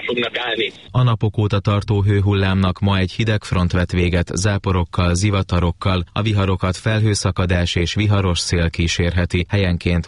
fognak állni. A napok óta tartó hőhullámnak ma egy hideg front vett véget, záporokkal, zivatarokkal, a viharokat felhőszakadás és viharos szél kísérheti, helyenként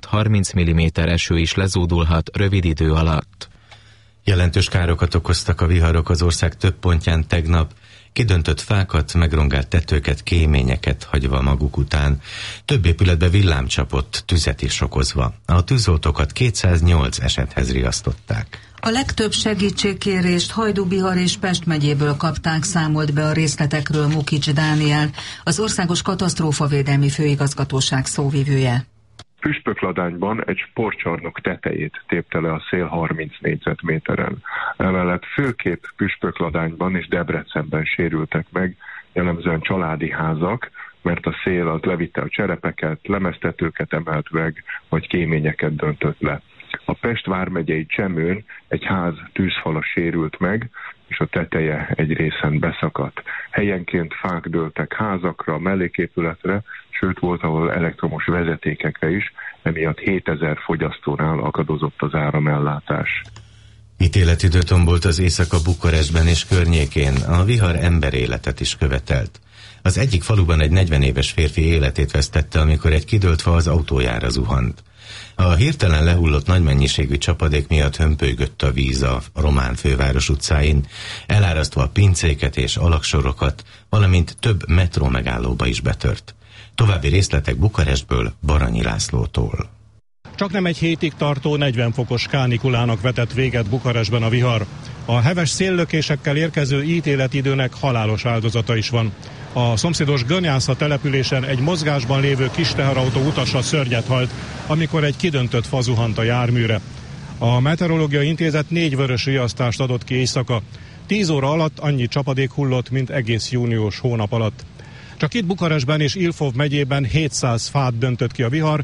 25-30 mm eső is lezúdulhat rövid idő alatt. Jelentős károkat okoztak a viharok az ország több pontján tegnap, kidöntött fákat, megrongált tetőket, kéményeket hagyva maguk után. Több épületbe villám csapott, tüzet is okozva. A tűzoltókat 208 esethez riasztották. A legtöbb segítségkérést Hajdú-Bihar és Pest megyéből kapták, számolt be a részletekről Mukics Dániel, az Országos Katasztrófavédelmi Főigazgatóság szóvivője. Püspökladányban egy sportcsarnok tetejét tépte le a szél 30 négyzetméteren. Emellett főképp Püspökladányban és Debrecenben sérültek meg, jellemzően családi házak, mert a szél az levitte a cserepeket, lemeztetőket emelt meg, vagy kéményeket döntött le. A Pest vármegyei Csemőn egy ház tűzfala sérült meg, és a teteje egy részen beszakadt. Helyenként fák dőltek házakra, melléképületre, sőt volt, ahol elektromos vezetékekre is, emiatt 7000 fogyasztónál akadozott az áramellátás. Ítéletidő tombolt az éjszaka Bukarestben és környékén, a vihar emberéletet is követelt. Az egyik faluban egy 40 éves férfi életét vesztette, amikor egy kidőlt fa az autójára zuhant. A hirtelen lehullott nagy mennyiségű csapadék miatt hömpölygött a víz a román főváros utcáin, elárasztva a pincéket és alaksorokat, valamint több metró megállóba is betört. További részletek Bukarestből, Baranyi Lászlótól. Csaknem egy hétig tartó 40 fokos kánikulának vetett véget Bukarestben a vihar. A heves széllökésekkel érkező ítéletidőnek halálos áldozata is van. A szomszédos Gönyásza településen egy mozgásban lévő kis teherautó utasa szörnyet halt, amikor egy kidöntött fa zuhant a járműre. A Meteorológiai Intézet 4 vörös riasztást adott ki éjszaka. 10 óra alatt annyi csapadék hullott, mint egész június hónap alatt. Csak itt Bukarestben és Ilfov megyében 700 fát döntött ki a vihar,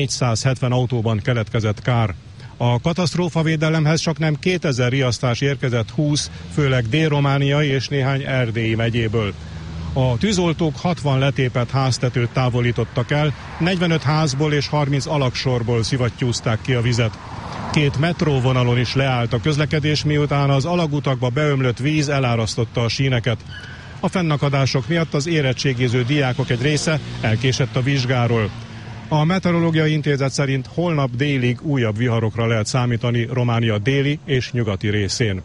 470 autóban keletkezett kár. A katasztrófavédelemhez csaknem 2000 riasztás érkezett 20, főleg dél-romániai és néhány erdélyi megyéből. A tűzoltók 60 letépett háztetőt távolítottak el, 45 házból és 30 alagsorból szivattyúzták ki a vizet. 2 metróvonalon is leállt a közlekedés, miután az alagutakba beömlött víz elárasztotta a síneket. A fennakadások miatt az érettségiző diákok egy része elkésett a vizsgáról. A Meteorológiai Intézet szerint holnap délig újabb viharokra lehet számítani Románia déli és nyugati részén.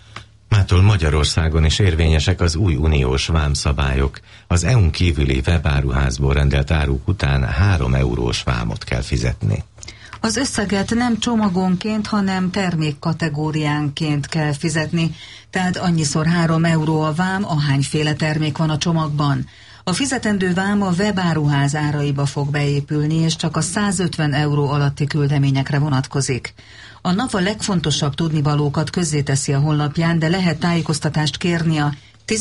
Mától Magyarországon is érvényesek az új uniós vámszabályok. Az EU-n kívüli webáruházból rendelt áruk után 3 eurós vámot kell fizetni. Az összeget nem csomagonként, hanem termékkategóriánként kell fizetni, tehát annyiszor 3 euró a vám, ahányféle termék van a csomagban. A fizetendő vám a webáruház áraiba fog beépülni, és csak a 150 euró alatti küldeményekre vonatkozik. A NAV a legfontosabb tudnivalókat közzéteszi a honlapján, de lehet tájékoztatást kérni a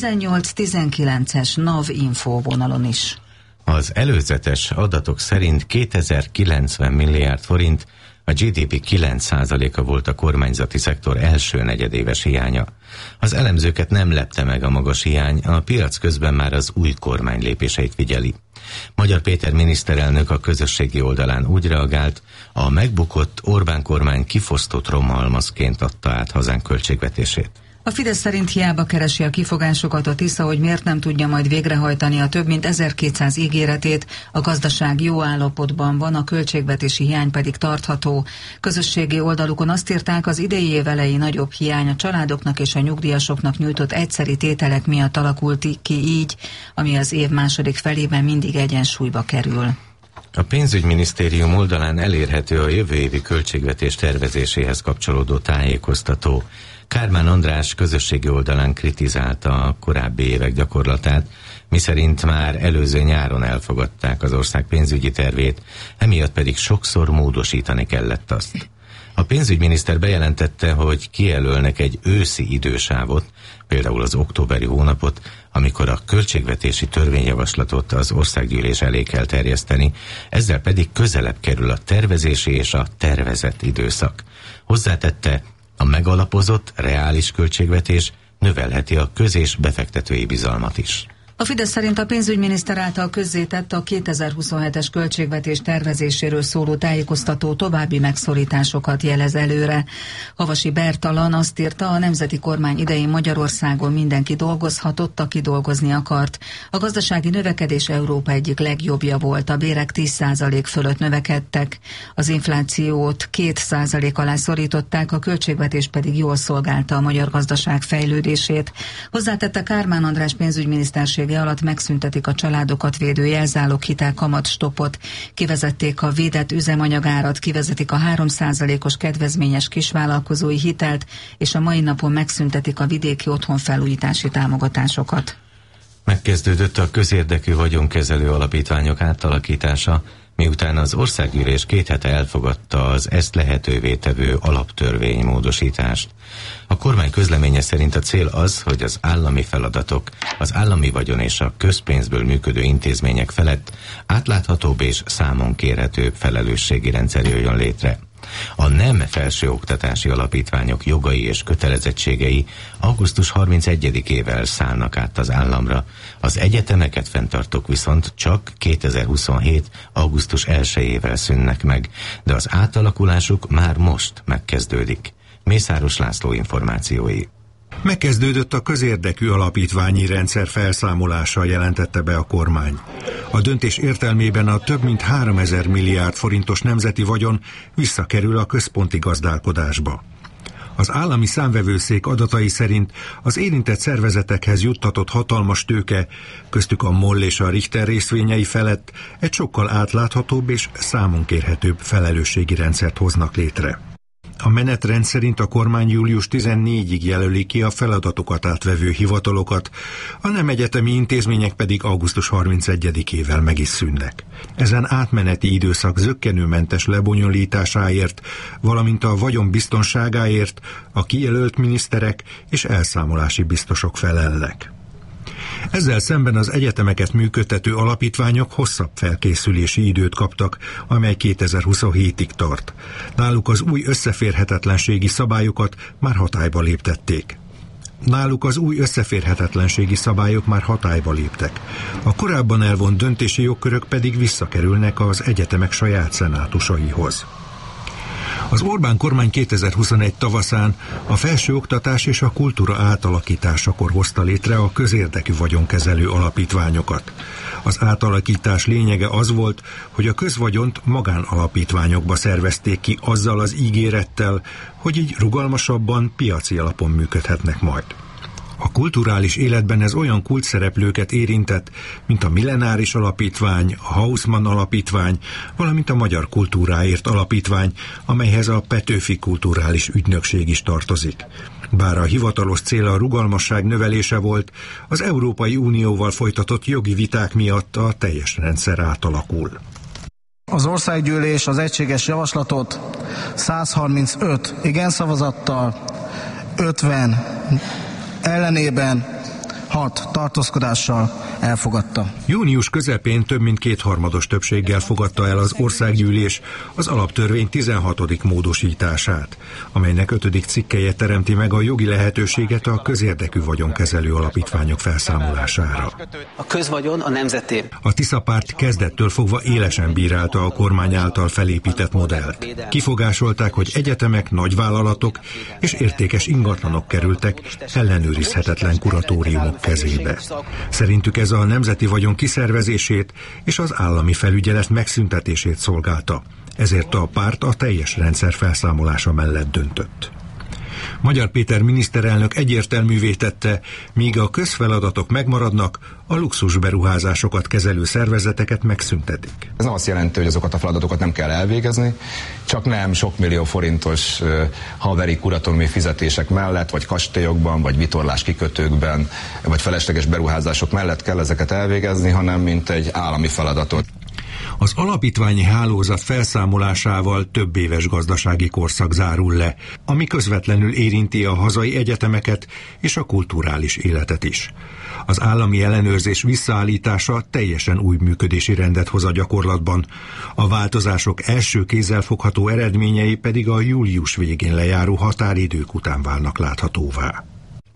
18-19-es NAV info vonalon is. Az előzetes adatok szerint 2090 milliárd forint, a GDP 9%-a volt a kormányzati szektor első negyedéves hiánya. Az elemzőket nem lepte meg a magas hiány, a piac közben már az új kormány lépéseit figyeli. Magyar Péter miniszterelnök a közösségi oldalán úgy reagált, a megbukott Orbán kormány kifosztott romhalmazként adta át hazánk költségvetését. A Fidesz szerint hiába keresi a kifogásokat a Tisza, hogy miért nem tudja majd végrehajtani a több mint 1200 ígéretét, a gazdaság jó állapotban van, a költségvetési hiány pedig tartható. Közösségi oldalukon azt írták, az idei év elejé nagyobb hiány a családoknak és a nyugdíjasoknak nyújtott egyszeri tételek miatt alakult ki így, ami az év második felében mindig egyensúlyba kerül. A pénzügyminisztérium oldalán elérhető a jövő évi költségvetés tervezéséhez kapcsolódó tájékoztató. Kármán András közösségi oldalán kritizálta a korábbi évek gyakorlatát, miszerint már előző nyáron elfogadták az ország pénzügyi tervét, emiatt pedig sokszor módosítani kellett azt. A pénzügyminiszter bejelentette, hogy kijelölnek egy őszi idősávot, például az októberi hónapot, amikor a költségvetési törvényjavaslatot az országgyűlés elé kell terjeszteni, ezzel pedig közelebb kerül a tervezési és a tervezett időszak. Hozzátette, a megalapozott, reális költségvetés növelheti a köz- és befektetői bizalmat is. A Fidesz szerint a pénzügyminiszter által közzétett a 2027-es költségvetés tervezéséről szóló tájékoztató további megszorításokat jelez előre. Havasi Bertalan azt írta, a nemzeti kormány idején Magyarországon mindenki dolgozhatott, aki dolgozni akart. A gazdasági növekedés Európa egyik legjobbja volt, a bérek 10% fölött növekedtek. Az inflációt 2% alá szorították, a költségvetés pedig jól szolgálta a magyar gazdaság fejlődését. Hozzátette, Kármán András pénzügyminisztersége alatt megszüntetik a családokat védő jelzáloghitel kamatstoppot, kivezették a védett üzemanyagárat, kivezetik a 3%-os kedvezményes kisvállalkozói hitelt, és a mai napon megszüntetik a vidéki otthonfelújítási támogatásokat. Megkezdődött a közérdekű vagyonkezelő alapítványok átalakítása, miután az országgyűlés 2 hete elfogadta az ezt lehetővé tevő alaptörvénymódosítást. A kormány közleménye szerint a cél az, hogy az állami feladatok, az állami vagyon és a közpénzből működő intézmények felett átláthatóbb és számon kérhetőbb felelősségi rendszer jöjjön létre. A nem felsőoktatási alapítványok jogai és kötelezettségei augusztus 31-ével szállnak át az államra, az egyetemeket fenntartók viszont csak 2027. augusztus 1-ével szűnnek meg, de az átalakulásuk már most megkezdődik. Mészáros László információi. Megkezdődött a közérdekű alapítványi rendszer felszámolása, jelentette be a kormány. A döntés értelmében a több mint 3000 milliárd forintos nemzeti vagyon visszakerül a központi gazdálkodásba. Az állami számvevőszék adatai szerint az érintett szervezetekhez juttatott hatalmas tőke, köztük a MOL és a Richter részvényei felett egy sokkal átláthatóbb és számon kérhetőbb felelősségi rendszert hoznak létre. A menetrend szerint a kormány július 14-ig jelöli ki a feladatokat átvevő hivatalokat, a nem egyetemi intézmények pedig augusztus 31-ével meg is szűnnek. Ezen átmeneti időszak zökkenőmentes lebonyolításáért, valamint a vagyon biztonságáért a kijelölt miniszterek és elszámolási biztosok felelnek. Ezzel szemben az egyetemeket működtető alapítványok hosszabb felkészülési időt kaptak, amely 2027-ig tart. Náluk az új összeférhetetlenségi szabályokat már hatályba léptették. A korábban elvont döntési jogkörök pedig visszakerülnek az egyetemek saját szenátusaihoz. Az Orbán kormány 2021 tavaszán a felsőoktatás és a kultúra átalakításakor hozta létre a közérdekű vagyonkezelő alapítványokat. Az átalakítás lényege az volt, hogy a közvagyont magánalapítványokba szervezték ki azzal az ígérettel, hogy így rugalmasabban, piaci alapon működhetnek majd. A kulturális életben ez olyan kulcsszereplőket érintett, mint a Millenáris Alapítvány, a Haussmann Alapítvány, valamint a Magyar Kultúráért Alapítvány, amelyhez a Petőfi Kulturális Ügynökség is tartozik. Bár a hivatalos cél a rugalmasság növelése volt, az Európai Unióval folytatott jogi viták miatt a teljes rendszer átalakul. Az országgyűlés az egységes javaslatot 135 igen szavazattal, 50 ellenében 6 tartózkodással elfogadta. Június közepén több mint 2/3 többséggel fogadta el az országgyűlés az alaptörvény 16. módosítását, amelynek 5. cikkelye teremti meg a jogi lehetőséget a közérdekű vagyonkezelő alapítványok felszámolására. A közvagyon a nemzeté. A Tisza párt kezdettől fogva élesen bírálta a kormány által felépített modellt. Kifogásolták, hogy egyetemek, nagyvállalatok és értékes ingatlanok kerültek ellenőrizhetetlen kuratóriumok kezébe. Szerintük ez a nemzeti vagyon kiszervezését és az állami felügyelet megszüntetését szolgálta. Ezért a párt a teljes rendszer felszámolása mellett döntött. Magyar Péter miniszterelnök egyértelművé tette, míg a közfeladatok megmaradnak, a luxusberuházásokat kezelő szervezeteket megszüntetik. Ez nem azt jelenti, hogy azokat a feladatokat nem kell elvégezni, csak nem sok millió forintos haveri kuratóriumi fizetések mellett, vagy kastélyokban, vagy vitorlás kikötőkben, vagy felesleges beruházások mellett kell ezeket elvégezni, hanem mint egy állami feladatot. Az alapítványi hálózat felszámolásával több éves gazdasági korszak zárul le, ami közvetlenül érinti a hazai egyetemeket és a kulturális életet is. Az állami ellenőrzés visszaállítása teljesen új működési rendet hoz a gyakorlatban. A változások első kézzelfogható eredményei pedig a július végén lejáró határidők után válnak láthatóvá.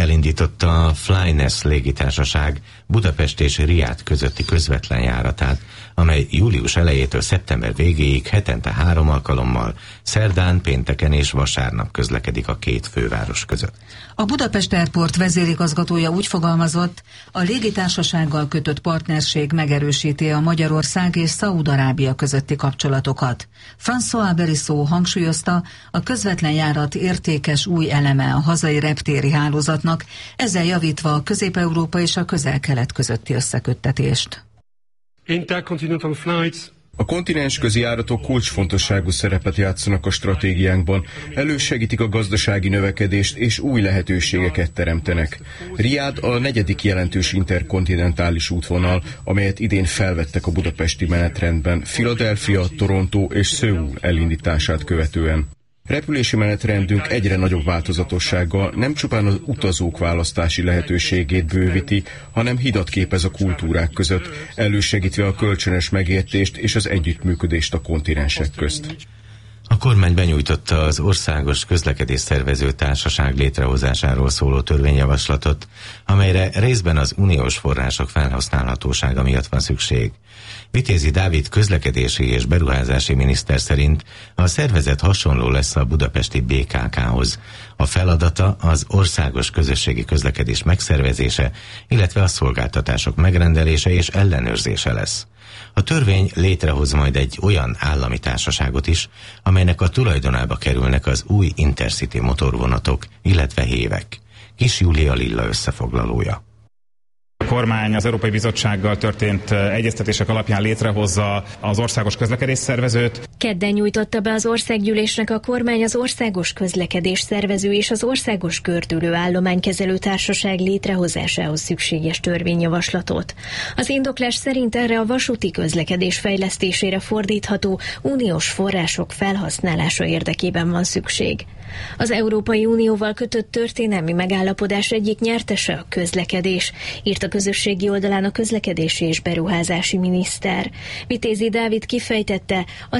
elindította a Flyness légitársaság Budapest és Riad közötti közvetlen járatát, amely július elejétől szeptember végéig hetente 3 alkalommal, szerdán, pénteken és vasárnap közlekedik a két főváros között. A Budapest Airport vezérigazgatója úgy fogalmazott, a légitársasággal kötött partnerség megerősíti a Magyarország és Szaúd-Arábia közötti kapcsolatokat. François Berisseau hangsúlyozta, a közvetlen járat értékes új eleme a hazai reptéri hálózatnak, ezzel javítva a Közép-Európa és a Közel-Kelet közötti összeköttetést. Intercontinental flights. A kontinensközi járatok kulcsfontosságú szerepet játszanak a stratégiánkban, elősegítik a gazdasági növekedést és új lehetőségeket teremtenek. Riad a 4. jelentős interkontinentális útvonal, amelyet idén felvettek a budapesti menetrendben, Philadelphia, Toronto és Szöul elindítását követően. Repülési menetrendünk egyre nagyobb változatossággal nem csupán az utazók választási lehetőségét bővíti, hanem hidat képez a kultúrák között, elősegítve a kölcsönös megértést és az együttműködést a kontinensek közt. A kormány benyújtotta az Országos Közlekedés Szervező Társaság létrehozásáról szóló törvényjavaslatot, amelyre részben az uniós források felhasználhatósága miatt van szükség. Vitézi Dávid közlekedési és beruházási miniszter szerint a szervezet hasonló lesz a budapesti BKK-hoz. A feladata az országos közösségi közlekedés megszervezése, illetve a szolgáltatások megrendelése és ellenőrzése lesz. A törvény létrehoz majd egy olyan állami társaságot is, amelynek a tulajdonába kerülnek az új Intercity motorvonatok, illetve hévek. Kis Júlia Lilla összefoglalója. A kormány az Európai Bizottsággal történt egyeztetések alapján létrehozza az Országos Közlekedés Szervezőt. Kedden nyújtotta be az országgyűlésnek a kormány az Országos Közlekedés Szervező és az Országos Gördülő Állománykezelő Társaság létrehozásához szükséges törvényjavaslatot. Az indoklás szerint erre a vasúti közlekedés fejlesztésére fordítható uniós források felhasználása érdekében van szükség. Az Európai Unióval kötött történelmi megállapodás egyik nyertese a közlekedés, írt a közösségi oldalán a közlekedési és beruházási miniszter. Vitézi Dávid kifejtette, a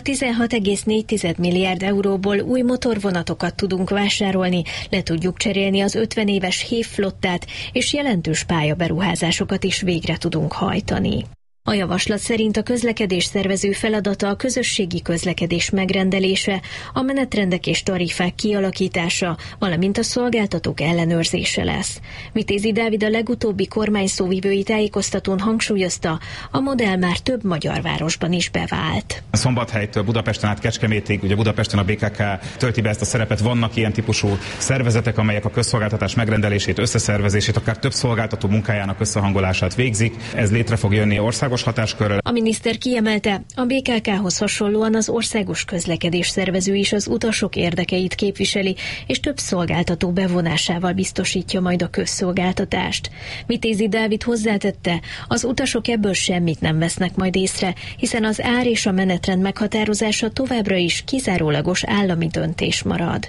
16,4 milliárd euróból új motorvonatokat tudunk vásárolni, le tudjuk cserélni az 50 éves hévflottát, és jelentős pályaberuházásokat is végre tudunk hajtani. A javaslat szerint a közlekedés szervező feladata a közösségi közlekedés megrendelése, a menetrendek és tarifák kialakítása, valamint a szolgáltatók ellenőrzése lesz. Vitézi Dávid a legutóbbi kormány szóvivői tájékoztatón hangsúlyozta, a modell már több magyar városban is bevált. A Szombathelytől Budapesten át Kecskemétig, ugye Budapesten a BKK tölti be ezt a szerepet, vannak ilyen típusú szervezetek, amelyek a közszolgáltatás megrendelését, összeszervezését, akár több szolgáltató munkájának összehangolását végzik. Ez létre fog jönni országos hatáskörrel. A miniszter kiemelte, a BKK-hoz hasonlóan az Országos Közlekedés Szervező is az utasok érdekeit képviseli, és több szolgáltató bevonásával biztosítja majd a közszolgáltatást. Vitézi Dávid hozzátette, az utasok ebből semmit nem vesznek majd észre, hiszen az ár és a menetrend meghatározása továbbra is kizárólagos állami döntés marad.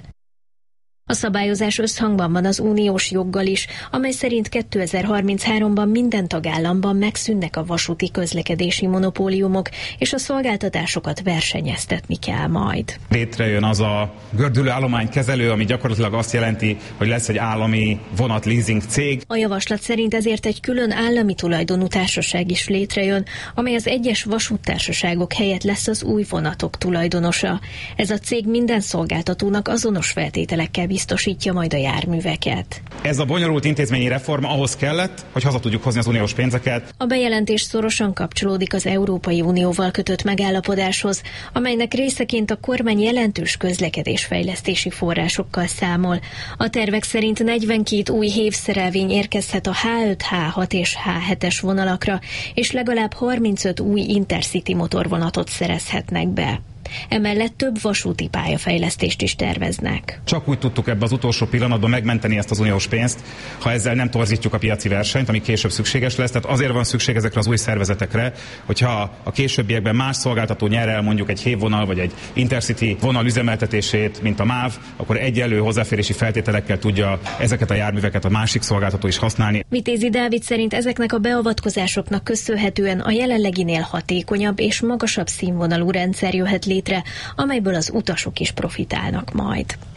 A szabályozás összhangban van az uniós joggal is, amely szerint 2033-ban minden tagállamban megszűnnek a vasúti közlekedési monopóliumok, és a szolgáltatásokat versenyeztetni kell majd. Létrejön az a gördülő állománykezelő, ami gyakorlatilag azt jelenti, hogy lesz egy állami vonatleasing cég. A javaslat szerint ezért egy külön állami tulajdonú társaság is létrejön, amely az egyes vasúttársaságok helyett lesz az új vonatok tulajdonosa. Ez a cég minden szolgáltatónak azonos feltételekkel biztosítja majd a járműveket. Ez a bonyolult intézményi reform ahhoz kellett, hogy haza tudjuk hozni az uniós pénzeket. A bejelentés szorosan kapcsolódik az Európai Unióval kötött megállapodáshoz, amelynek részeként a kormány jelentős közlekedésfejlesztési forrásokkal számol. A tervek szerint 42 új hévszerelvény érkezhet a H5, H6 és H7-es vonalakra, és legalább 35 új Intercity motorvonatot szerezhetnek be. Emellett több vasúti pályafejlesztést is terveznek. Csak úgy tudtuk ebbe az utolsó pillanatban megmenteni ezt az uniós pénzt, ha ezzel nem torzítjuk a piaci versenyt, ami később szükséges lesz. Tehát azért van szükség ezekre az új szervezetekre, hogyha a későbbiekben más szolgáltató nyer el mondjuk egy hévvonal vagy egy Intercity vonal üzemeltetését, mint a MÁV, akkor egyenlő hozzáférési feltételekkel tudja ezeket a járműveket a másik szolgáltató is használni. Vitézi Dávid szerint ezeknek a beavatkozásoknak köszönhetően a jelenleginél hatékonyabb és magasabb színvonalú rendszer jöhet létre, amelyből az utasok is profitálnak majd.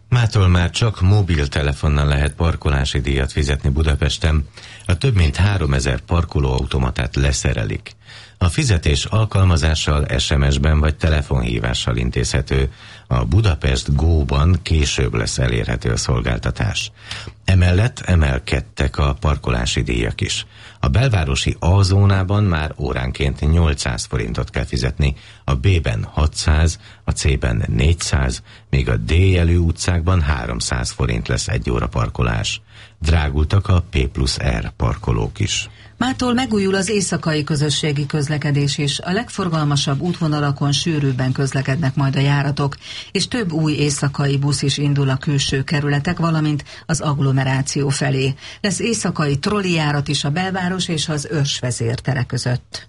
Mától már csak mobiltelefonnal lehet parkolási díjat fizetni Budapesten. A több mint 3000 parkolóautomatát leszerelik. A fizetés alkalmazással, SMS-ben vagy telefonhívással intézhető. A Budapest Go-ban később lesz elérhető a szolgáltatás. Emellett emelkedtek a parkolási díjak is. A belvárosi A-zónában már óránként 800 forintot kell fizetni, a B-ben 600, a C-ben 400, míg a D-jelű utcákban 300 forint lesz egy óra parkolás. Drágultak a P+R parkolók is. Mától megújul az éjszakai közösségi közlekedés is. A legforgalmasabb útvonalakon sűrűbben közlekednek majd a járatok, és több új éjszakai busz is indul a külső kerületek, valamint az agglomeráció felé. Lesz éjszakai trollijárat is a belváros és az őrsvezértere között.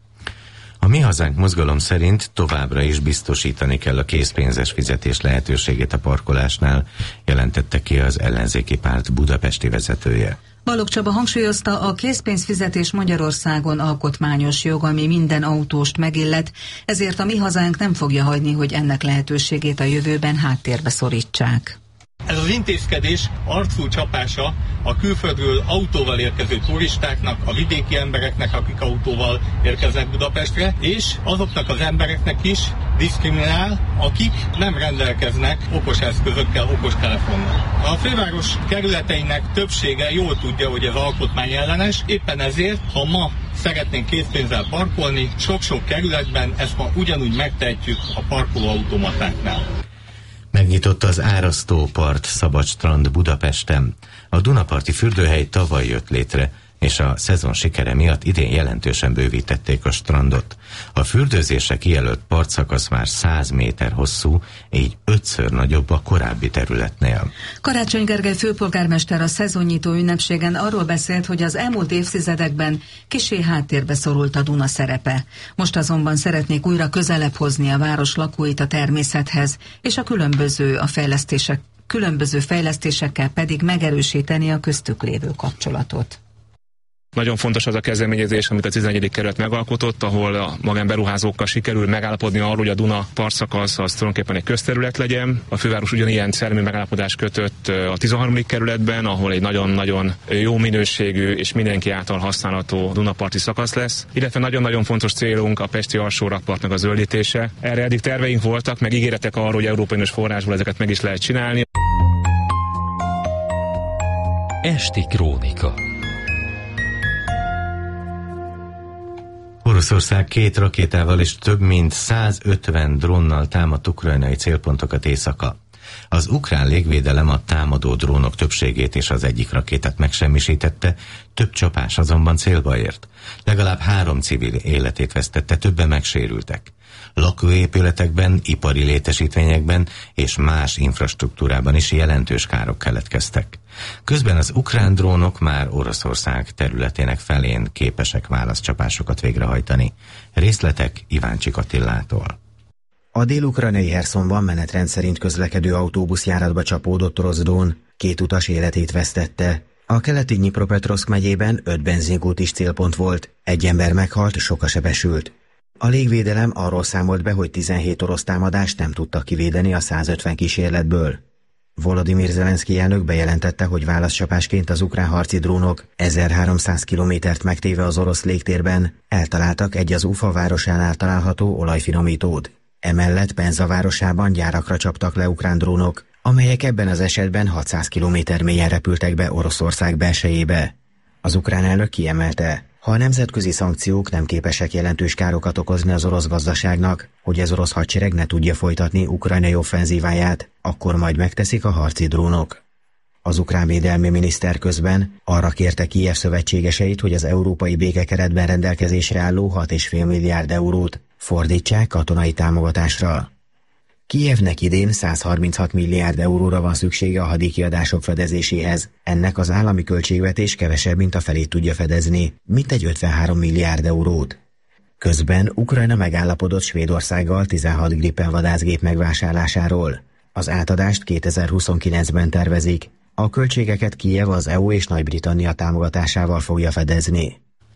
A Mi Hazánk mozgalom szerint továbbra is biztosítani kell a készpénzes fizetés lehetőségét a parkolásnál, jelentette ki az ellenzéki párt budapesti vezetője. Balogh Csaba hangsúlyozta, a készpénzfizetés Magyarországon alkotmányos jog, ami minden autóst megillet, ezért a Mi Hazánk nem fogja hagyni, hogy ennek lehetőségét a jövőben háttérbe szorítsák. Ez az intézkedés arcú csapása a külföldről autóval érkező turistáknak, a vidéki embereknek, akik autóval érkeznek Budapestre, és azoknak az embereknek is diszkriminál, akik nem rendelkeznek okos eszközökkel, okos telefonnal. A főváros kerületeinek többsége jól tudja, hogy ez alkotmányellenes, éppen ezért, ha ma szeretnénk készpénzzel parkolni, sok-sok kerületben ezt ma ugyanúgy megtehetjük a parkolóautomatáknál. Megnyitotta az Árasztópart szabadstrand Budapesten. A Dunaparti fürdőhely tavaly jött létre, és a szezon sikere miatt idén jelentősen bővítették a strandot. A fürdőzésre kijelölt partszakasz már 100 méter hosszú, így 5-ször nagyobb a korábbi területnél. Karácsony Gergely főpolgármester a szezonnyitó ünnepségen arról beszélt, hogy az elmúlt évtizedekben kissé háttérbe szorult a Duna szerepe. Most azonban szeretnék újra közelebb hozni a város lakóit a természethez, és a különböző fejlesztésekkel pedig megerősíteni a köztük lévő kapcsolatot. Nagyon fontos az a kezdeményezés, amit a 11. kerület megalkotott, ahol a magánberuházókkal sikerül megállapodni arról, hogy a Duna partszakasz az tulajdonképpen egy közterület legyen. A főváros ugyanilyen szellemi megállapodást kötött a 13. kerületben, ahol egy nagyon-nagyon jó minőségű és mindenki által használható Dunaparti szakasz lesz. Illetve nagyon-nagyon fontos célunk a pesti alsórakpartnak a zöldítése. Erre eddig terveink voltak, meg ígéretek arról, hogy európai uniós forrásból ezeket meg is lehet csinálni. Esti krónika. Oroszország 2 rakétával és több mint 150 drónnal támadt ukrajnai célpontokat éjszaka. Az ukrán légvédelem a támadó drónok többségét és az egyik rakétát megsemmisítette, több csapás azonban célba ért. Legalább 3 civil életét vesztette, többen megsérültek. Lakóépületekben, ipari létesítményekben és más infrastruktúrában is jelentős károk keletkeztek. Közben az ukrán drónok már Oroszország területének felén képesek válaszcsapásokat végrehajtani. Részletek Iváncsik Attillától. A dél-ukrajnai Herszonban menetrend szerint közlekedő autóbuszjáratba csapódott orosz drón, 2 utas életét vesztette. A keleti Dnyipropetrovszk megyében 5 benzinkút is célpont volt, 1 ember meghalt, soka sebesült. A légvédelem arról számolt be, hogy 17 orosz támadást nem tudtak kivédeni a 150 kísérletből. Volodymyr Zelenszky elnök bejelentette, hogy válaszcsapásként az ukrán harci drónok 1300 kilométert megtéve az orosz légtérben eltaláltak egy az Ufa városánál található olajfinomítót. Emellett Penza városában gyárakra csaptak le ukrán drónok, amelyek ebben az esetben 600 kilométer mélyen repültek be Oroszország belsejébe. Az ukrán elnök kiemelte, ha a nemzetközi szankciók nem képesek jelentős károkat okozni az orosz gazdaságnak, hogy az orosz hadsereg ne tudja folytatni ukrajnai offenzíváját, akkor majd megteszik a harci drónok. Az ukrán védelmi miniszter közben arra kérte Kijev szövetségeseit, hogy az európai békekeretben rendelkezésre álló 6,5 milliárd eurót fordítsák katonai támogatásra. Kijevnek idén 136 milliárd euróra van szüksége a hadikiadások fedezéséhez. Ennek az állami költségvetés kevesebb, mint a felét tudja fedezni, mintegy 53 milliárd eurót. Közben Ukrajna megállapodott Svédországgal 16 Gripen vadászgép megvásárlásáról. Az átadást 2029-ben tervezik. A költségeket Kijev az EU és Nagy-Britannia támogatásával fogja fedezni.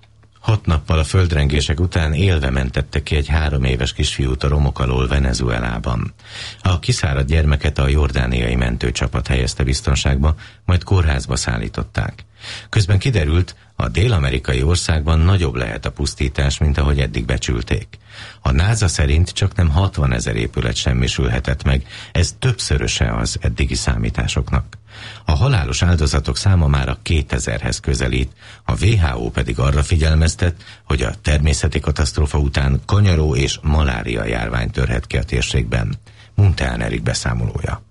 6 nappal a földrengések után élve mentette ki egy 3 éves kisfiút a romok alól Venezuelában. A kiszáradt gyermeket a jordániai mentőcsapat helyezte biztonságba, majd kórházba szállították. Közben kiderült, a dél-amerikai országban nagyobb lehet a pusztítás, mint ahogy eddig becsülték. A NASA szerint csaknem 60 000 épület semmisülhetett meg, ez többszöröse az eddigi számításoknak. A halálos áldozatok száma már a 2000-hez közelít, a WHO pedig arra figyelmeztet, hogy a természeti katasztrófa után kanyaró és malária járvány törhet ki a térségben. Muntán Erik beszámolója.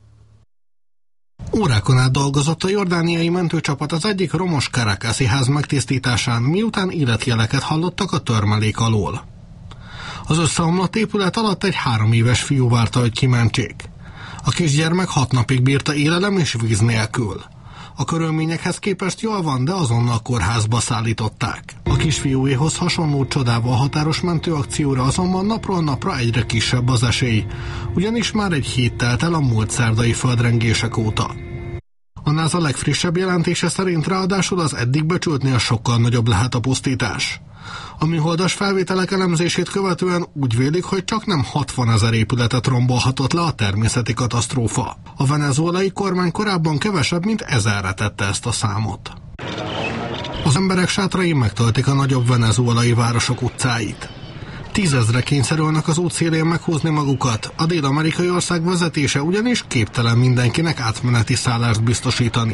Órákon át dolgozott a jordániai mentőcsapat az egyik romos Caracasi ház megtisztításán, miután életjeleket hallottak a törmelék alól. Az összeomlott épület alatt egy 3 éves fiú várta, hogy kimentsék. A kisgyermek 6 napig bírta élelem és víz nélkül. A körülményekhez képest jól van, de azonnal kórházba szállították. A kisfiúéhoz hasonló csodával határos mentőakcióra azonban napról napra egyre kisebb az esély, ugyanis már egy hét telt el a múlt szerdai földrengések óta. A NASA legfrissebb jelentése szerint ráadásul az eddig becsültnél sokkal nagyobb lehet a pusztítás. A műholdas felvételek elemzését követően úgy vélik, hogy csaknem 60 000 épületet rombolhatott le a természeti katasztrófa. A venezuelai kormány korábban kevesebb, mint 1000-re tette ezt a számot. Az emberek sátrai megtöltik a nagyobb venezuelai városok utcáit. 10 000-re kényszerülnek az útszélén meghúzni magukat, a dél-amerikai ország vezetése ugyanis képtelen mindenkinek átmeneti szállást biztosítani.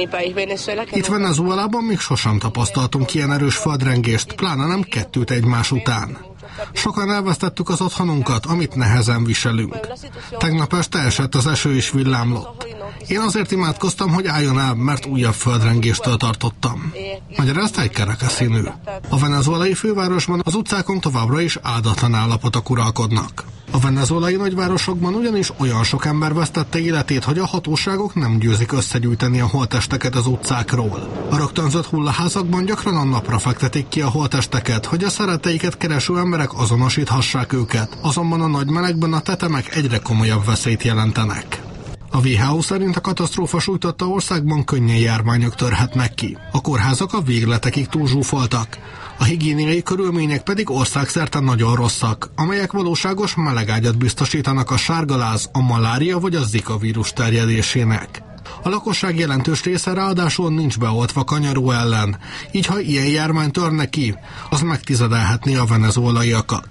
Itt Venezuelában még sosem tapasztaltunk ilyen erős földrengést, pláne nem 2 egymás után. Sokan elvesztettük az otthonunkat, amit nehezen viselünk. Tegnap este esett az eső és villámlott. Én azért imádkoztam, hogy álljon el, mert újabb földrengéstől tartottam. Magyarázta egy Caracasi nő. A venezuelai fővárosban az utcákon továbbra is áldatlan állapotok uralkodnak. A venezuelai nagyvárosokban ugyanis olyan sok ember vesztette életét, hogy a hatóságok nem győzik összegyűjteni a holttesteket az utcákról. A rögtönzött hullaházakban gyakran a napra fektetik ki a holttesteket, hogy a szeretteiket kereső emberek azonosíthassák őket, azonban a nagy melegben a tetemek egyre komolyabb veszélyt jelentenek. A WHO szerint a katasztrófa sújtotta országban könnyen járványok törhetnek ki. A kórházak a végletekig túlzsúfoltak. A higiéniai körülmények pedig országszerte nagyon rosszak, amelyek valóságos melegágyat biztosítanak a sárgaláz, a malária vagy a Zika vírus terjedésének. A lakosság jelentős része ráadásul nincs beoltva kanyaró ellen, így ha ilyen járvány törne ki, az megtizedelhetné a venezuelaiakat.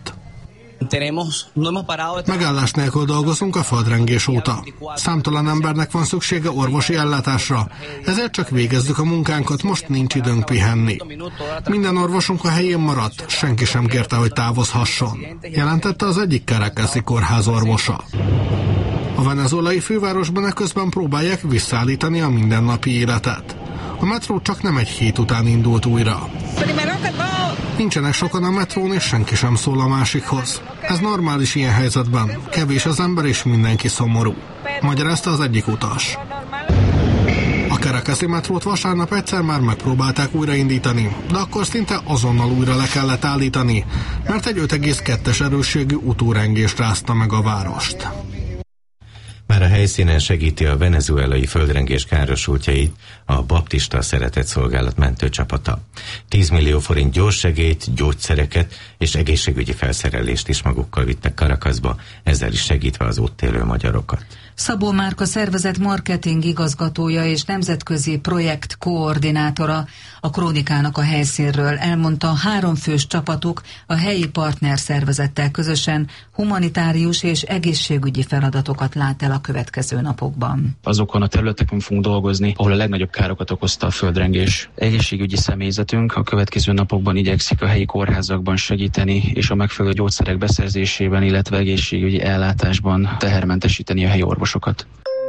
Megállás nélkül dolgozunk a földrengés óta. Számtalan embernek van szüksége orvosi ellátásra, ezért csak végezzük a munkánkat, most nincs időnk pihenni. Minden orvosunk a helyén maradt, senki sem kérte, hogy távozhasson, jelentette az egyik Caracasi kórház orvosa. A venezuelai fővárosban eközben próbálják visszaállítani a mindennapi életet. A metró csak nem egy hét után indult újra. Nincsenek sokan a metrón, és senki sem szól a másikhoz. Ez normális ilyen helyzetben. Kevés az ember, és mindenki szomorú. Magyarázta az egyik utas. A Caracasi metrót vasárnap egyszer már megpróbálták újraindítani, de akkor szinte azonnal újra le kellett állítani, mert egy 5,2-es erősségű utórengés rázta meg a várost. Már a helyszínen segíti a venezuelai földrengés károsultjait a Baptista Szeretetszolgálat mentőcsapata. 10 millió forint gyorssegélyt, gyógyszereket és egészségügyi felszerelést is magukkal vittek Caracasba, ezzel is segítve az ott élő magyarokat. Szabó Márka szervezet marketing igazgatója és nemzetközi projekt koordinátora a Krónikának a helyszínről elmondta, 3 fős csapatuk a helyi partner szervezettel közösen humanitárius és egészségügyi feladatokat lát el a következő napokban. Azokon a területeken fogunk dolgozni, ahol a legnagyobb károkat okozta a földrengés. Egészségügyi személyzetünk a következő napokban igyekszik a helyi kórházakban segíteni és a megfelelő gyógyszerek beszerzésében, illetve egészségügyi ellátásban tehermentesíteni a helyi orvosokat.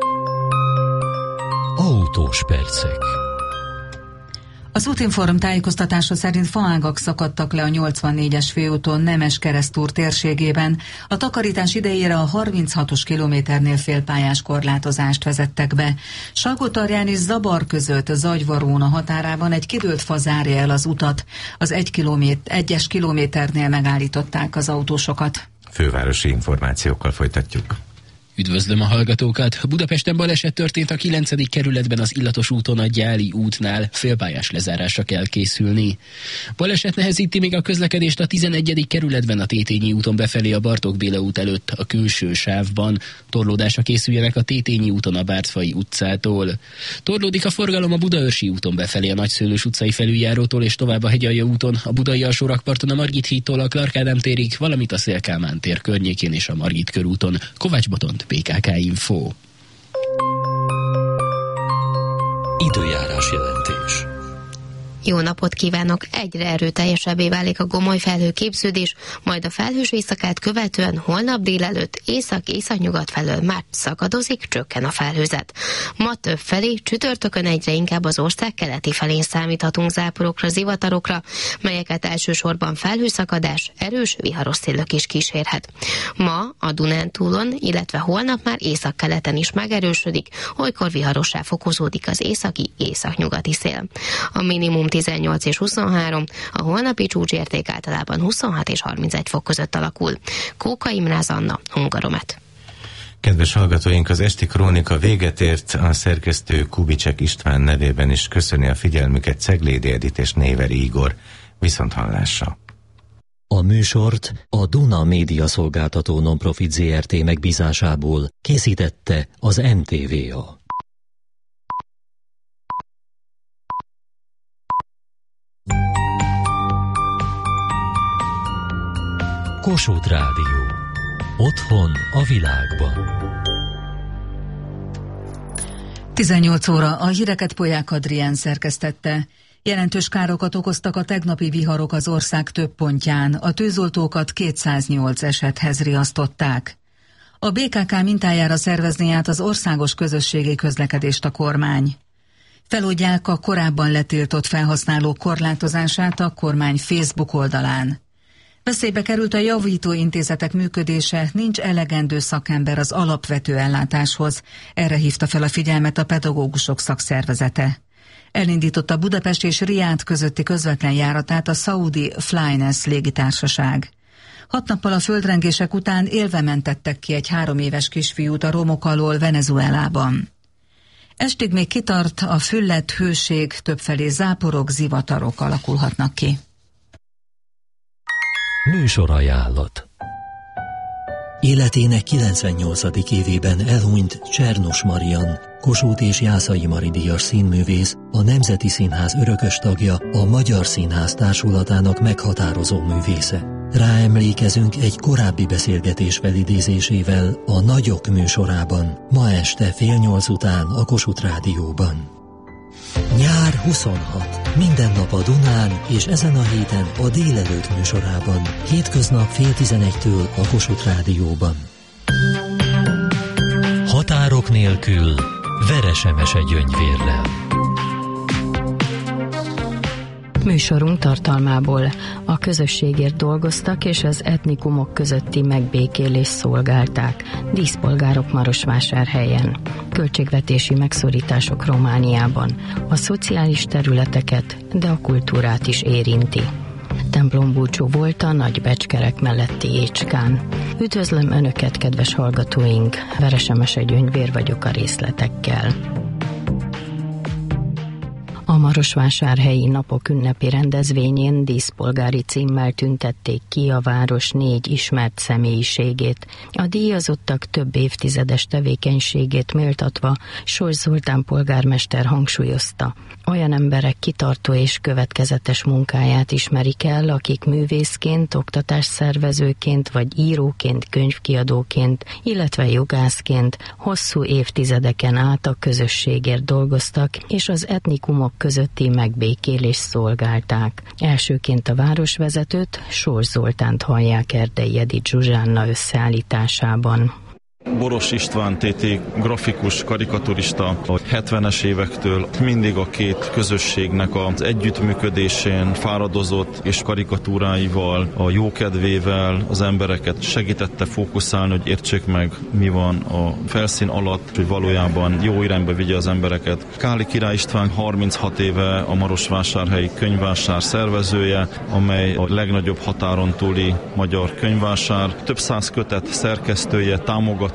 Autós percek. Az Útinform tájékoztatása szerint faágak szakadtak le a 84-es főúton Nemes-Keresztúr térségében. A takarítás idejére a 36-os kilométernél félpályás korlátozást vezettek be. Salgótarján és Zabar között Zagyvaróna határában egy kidőlt fa zárja el az utat. Az 1-es kilométernél megállították az autósokat. Fővárosi információkkal folytatjuk. Üdvözlöm a hallgatókat! Budapesten baleset történt a 9. kerületben az Illatos úton a Gyáli útnál, félpályás lezárásra kell készülni. Baleset nehezíti még a közlekedést a 11. kerületben a Tétényi úton befelé a Bartók Béla út előtt a külső sávban. Torlódásra készüljenek a Tétényi úton a Bártfai utcától. Torlódik a forgalom a Budaörsi úton befelé a Nagyszőlős utcai felüljárótól és tovább a Hegyalja úton, a Budai alsórakparton a Margit hídtól a Clark Ádám térig, valamint a Széll Kálmán tér környékén és a Margit körúton. Kovács Botont, PKK Info. Időjárás jelentés. Jó napot kívánok! Egyre erőteljesebbé válik a gomoly felhőképződés, majd a felhős éjszakát követően holnap délelőtt észak-északnyugat felől már szakadozik, csökken a felhőzet. Ma többfelé, csütörtökön egyre inkább az ország keleti felén számíthatunk záporokra, zivatarokra, melyeket elsősorban felhőszakadás, erős viharos szélök is kísérhet. Ma a Dunántúlon, illetve holnap már északkeleten is megerősödik, olykor viharossá fokozódik az északi-északnyugati szél. A minimum 18 és 23, a holnapi csúcsérték általában 26 és 31 fok között alakul. Kóka Imráz Anna, Hungaromet. Kedves hallgatóink, az esti krónika véget ért, a szerkesztő Kubicek István nevében is köszöni a figyelmüket Ceglédi Edit és Néveri Igor. Viszonthallásra. A műsort a Duna Média Szolgáltató Nonprofit Zrt. Megbízásából készítette az NTVA. Kossuth Rádió. Otthon a világban. 18 óra, a híreket Polyák Adrián szerkesztette. Jelentős károkat okoztak a tegnapi viharok az ország több pontján. A tűzoltókat 208 esethez riasztották. A BKK mintájára szervezni át az országos közösségi közlekedést a kormány. Feloldják a korábban letiltott felhasználók korlátozását a kormány Facebook oldalán. Veszélybe került a javító intézetek működése, nincs elegendő szakember az alapvető ellátáshoz. Erre hívta fel a figyelmet a pedagógusok szakszervezete. Elindította Budapest és Riád közötti közvetlen járatát a szaudi Flynas légitársaság. 6 nappal a földrengések után élve mentettek ki egy 3 éves kisfiút a romok alól Venezuelában. Estig még kitart a füllett hőség, többfelé záporok, zivatarok alakulhatnak ki. Műsorajánlat. Életének 98. évében elhunyt Csernos Marian, Kossuth és Jászai Mari díjas színművész, a Nemzeti Színház örökös tagja, a Magyar Színház Társulatának meghatározó művésze. Ráemlékezünk egy korábbi beszélgetés felidézésével a Nagyok műsorában, ma este 7:30 után a Kossuth Rádióban. Nyár 26. Minden nap a Dunán, és ezen a héten a délelőtt műsorában. Hétköznap 10:30-től a Kossuth Rádióban. Határok nélkül, Veresemese Gyöngyvérrel. Műsorunk tartalmából: a közösségért dolgoztak és az etnikumok közötti megbékélést szolgálták, díszpolgárok Marosvásárhelyen, költségvetési megszorítások Romániában, a szociális területeket, de a kultúrát is érinti. Templombúcsú volt a Nagybecskerek melletti Écskán. Üdvözlöm Önöket, kedves hallgatóink! Veresemese Gyöngyvér vagyok a részletekkel. A Marosvásárhelyi Napok ünnepi rendezvényén díszpolgári címmel tüntették ki a város 4 ismert személyiségét. A díjazottak több évtizedes tevékenységét méltatva Sors Zoltán polgármester hangsúlyozta: olyan emberek kitartó és következetes munkáját ismerik el, akik művészként, oktatásszervezőként vagy íróként, könyvkiadóként, illetve jogászként hosszú évtizedeken át a közösségért dolgoztak, és az etnikumok közötti megbékélést szolgálták. Elsőként a városvezetőt, Sors Zoltánt hallják Erdei Edith Zsuzsánna összeállításában. Boros István TT grafikus, karikaturista a 70-es évektől mindig a két közösségnek az együttműködésén fáradozott, és karikatúráival, a jókedvével az embereket segítette fókuszálni, hogy értsék meg, mi van a felszín alatt, hogy valójában jó irányba vigye az embereket. Káli Király István 36 éve a Marosvásárhelyi könyvvásár szervezője, amely a legnagyobb határon túli magyar könyvvásár. Több száz kötet szerkesztője, támogatója,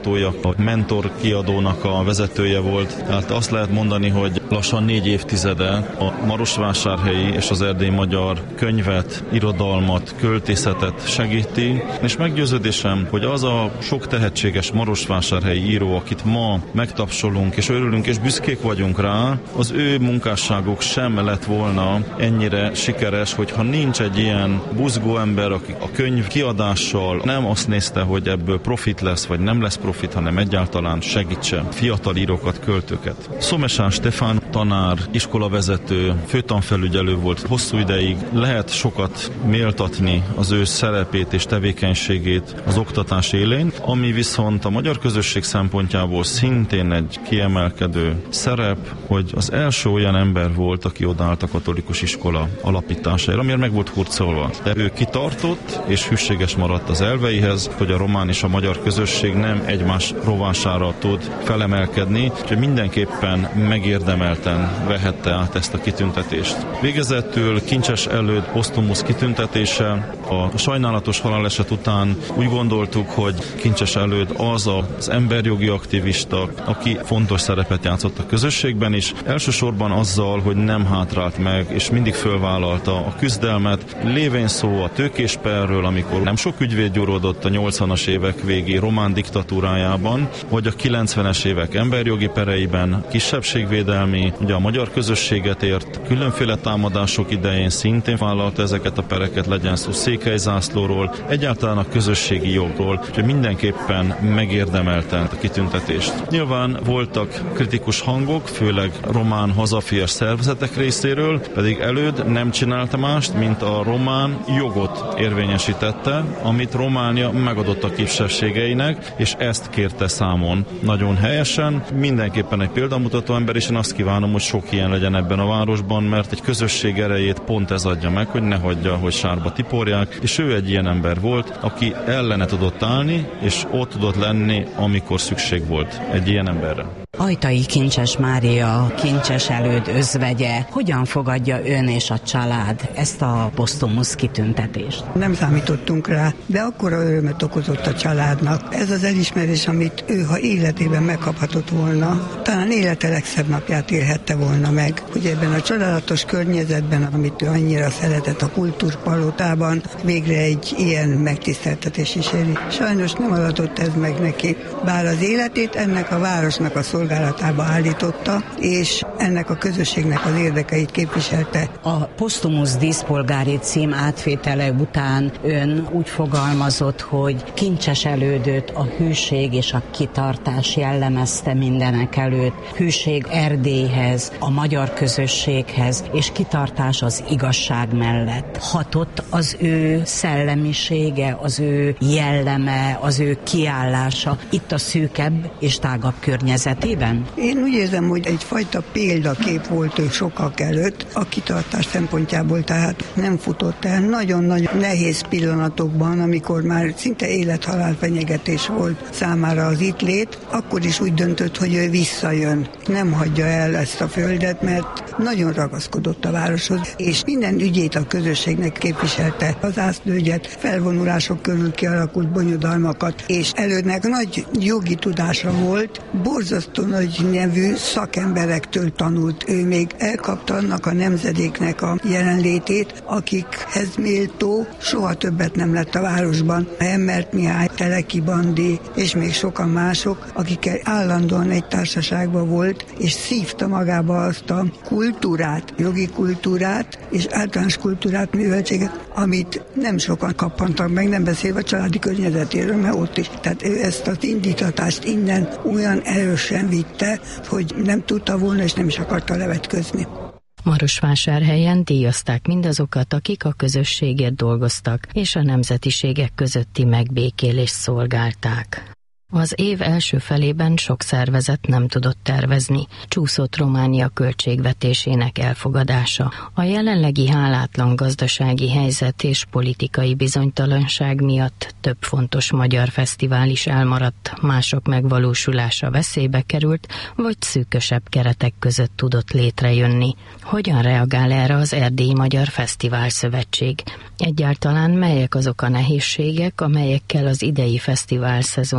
igazgatója, a Mentor kiadónak a vezetője volt. Tehát azt lehet mondani, hogy lassan 4 évtizede a marosvásárhelyi és az erdélyi magyar könyvet, irodalmat, költészetet segíti, és meggyőződésem, hogy az a sok tehetséges marosvásárhelyi író, akit ma megtapsolunk, és örülünk, és büszkék vagyunk rá, az ő munkásságuk sem lett volna ennyire sikeres, hogyha nincs egy ilyen buzgó ember, aki a könyv kiadással nem azt nézte, hogy ebből profit lesz, vagy nem lesz profit, hanem egyáltalán segítse fiatal írókat, költőket. Szomesán Stefán tanár, iskolavezető, főtanfelügyelő volt hosszú ideig. Lehet sokat méltatni az ő szerepét és tevékenységét az oktatás élén, ami viszont a magyar közösség szempontjából szintén egy kiemelkedő szerep, hogy az első olyan ember volt, aki odaállt a katolikus iskola alapítására, amiért meg volt hurcolva. De ő kitartott és hűséges maradt az elveihez, hogy a román és a magyar közösség nem egymás rovására tud felemelkedni, úgyhogy mindenképpen megérdemelten vehette át ezt a kitüntetést. Végezetül Kincses Előd posztumusz kitüntetése. A sajnálatos haláleset után úgy gondoltuk, hogy Kincses Előd az emberjogi aktivista, aki fontos szerepet játszott a közösségben is, elsősorban azzal, hogy nem hátrált meg, és mindig fölvállalta a küzdelmet. Lévén szó a tőkésperről, amikor nem sok ügyvéd gyúródott a 80-as évek végi román diktatúrájában, vagy a 90-es évek emberjogi pereiben, kisebbségvédelmi, ugye a magyar közösséget ért különféle támadások idején szintén vállalta ezeket a pereket, legyen szó székelyzászlóról, egyáltalán a közösségi jogról, úgyhogy mindenképpen megérdemelten a kitüntetést. Nyilván voltak kritikus hangok, főleg román hazafias szervezetek részéről, pedig Előd nem csinálta mást, mint a román jogot érvényesítette, amit Románia megadott a kisebbségeinek, és ezt kérte számon. Nagyon helyesen, mindenképpen egy példamutató ember, és én azt kívánom, hogy sok ilyen legyen ebben a városban, mert egy közösség erejét pont ez adja meg, hogy ne hagyja, hogy sárba tiporják, és ő egy ilyen ember volt, aki ellene tudott állni, és ott tudott lenni, amikor szükség volt egy ilyen emberre. Ajtai Kincses Mária, Kincses Előd özvegye, hogyan fogadja ön és a család ezt a posztumusz kitüntetést? Nem számítottunk rá, de akkora örömet okozott a családnak. Ez az elismerés, amit ő, ha életében megkaphatott volna, talán élete legszebb napját élhette volna meg. Hogy ebben a csodálatos környezetben, amit ő annyira szeretett, a kultúrpalotában, végre egy ilyen megtiszteltetés is éri. Sajnos nem adatott ez meg neki. Bár az életét ennek a városnak a szolgálatába állította, és ennek a közösségnek az érdekeit képviselte. A posztumusz díszpolgári cím átvétele után ön úgy fogalmazott, hogy Kincses Elődöt a hűség és a kitartás jellemezte mindenek előtt. Hűség Erdélyhez, a magyar közösséghez, és kitartás az igazság mellett. Hatott az ő szellemisége, az ő jelleme, az ő kiállása itt a szűkebb és tágabb környezetében? Én úgy érzem, hogy egyfajta példakép volt ő sokak előtt a kitartás szempontjából, tehát nem futott el nagyon-nagyon nehéz pillanatokban, amikor már szinte élet-halál fenyegetés volt számára az itt lét, akkor is úgy döntött, hogy ő visszajön. Nem hagyja el ezt a földet, mert nagyon ragaszkodott a városhoz, és minden ügyét a közösségnek képviselte. Az zászlóügyet, felvonulások körül kialakult bonyodalmakat, és Elődnek nagy jogi tudása volt, borzasztó nagy nevű szakemberektől tanult. Ő még elkapta annak a nemzedéknek a jelenlétét, akikhez méltó soha többet nem lett a városban. Emmert Mihály, Teleki Bandi, és még sokan mások, akikkel állandóan egy társaságban volt, és szívta magába azt a kultúrát, jogi kultúrát, és általános kultúrát, műveltséget, amit nem sokan kappantak meg, nem beszélve a családi környezetéről, mert ott is. Tehát ő ezt az indítatást innen olyan erősen vitte, hogy nem tudta volna, és nem is akarta levetközni. Marosvásárhelyen díjazták mindazokat, akik a közösségért dolgoztak, és a nemzetiségek közötti megbékélést szolgálták. Az év első felében sok szervezet nem tudott tervezni, csúszott Románia költségvetésének elfogadása. A jelenlegi hálátlan gazdasági helyzet és politikai bizonytalanság miatt több fontos magyar fesztivál is elmaradt, mások megvalósulása veszélybe került, vagy szűkösebb keretek között tudott létrejönni. Hogyan reagál erre az Erdélyi Magyar Fesztivál Szövetség? Egyáltalán melyek azok a nehézségek, amelyekkel az idei fesztivál szezont illetve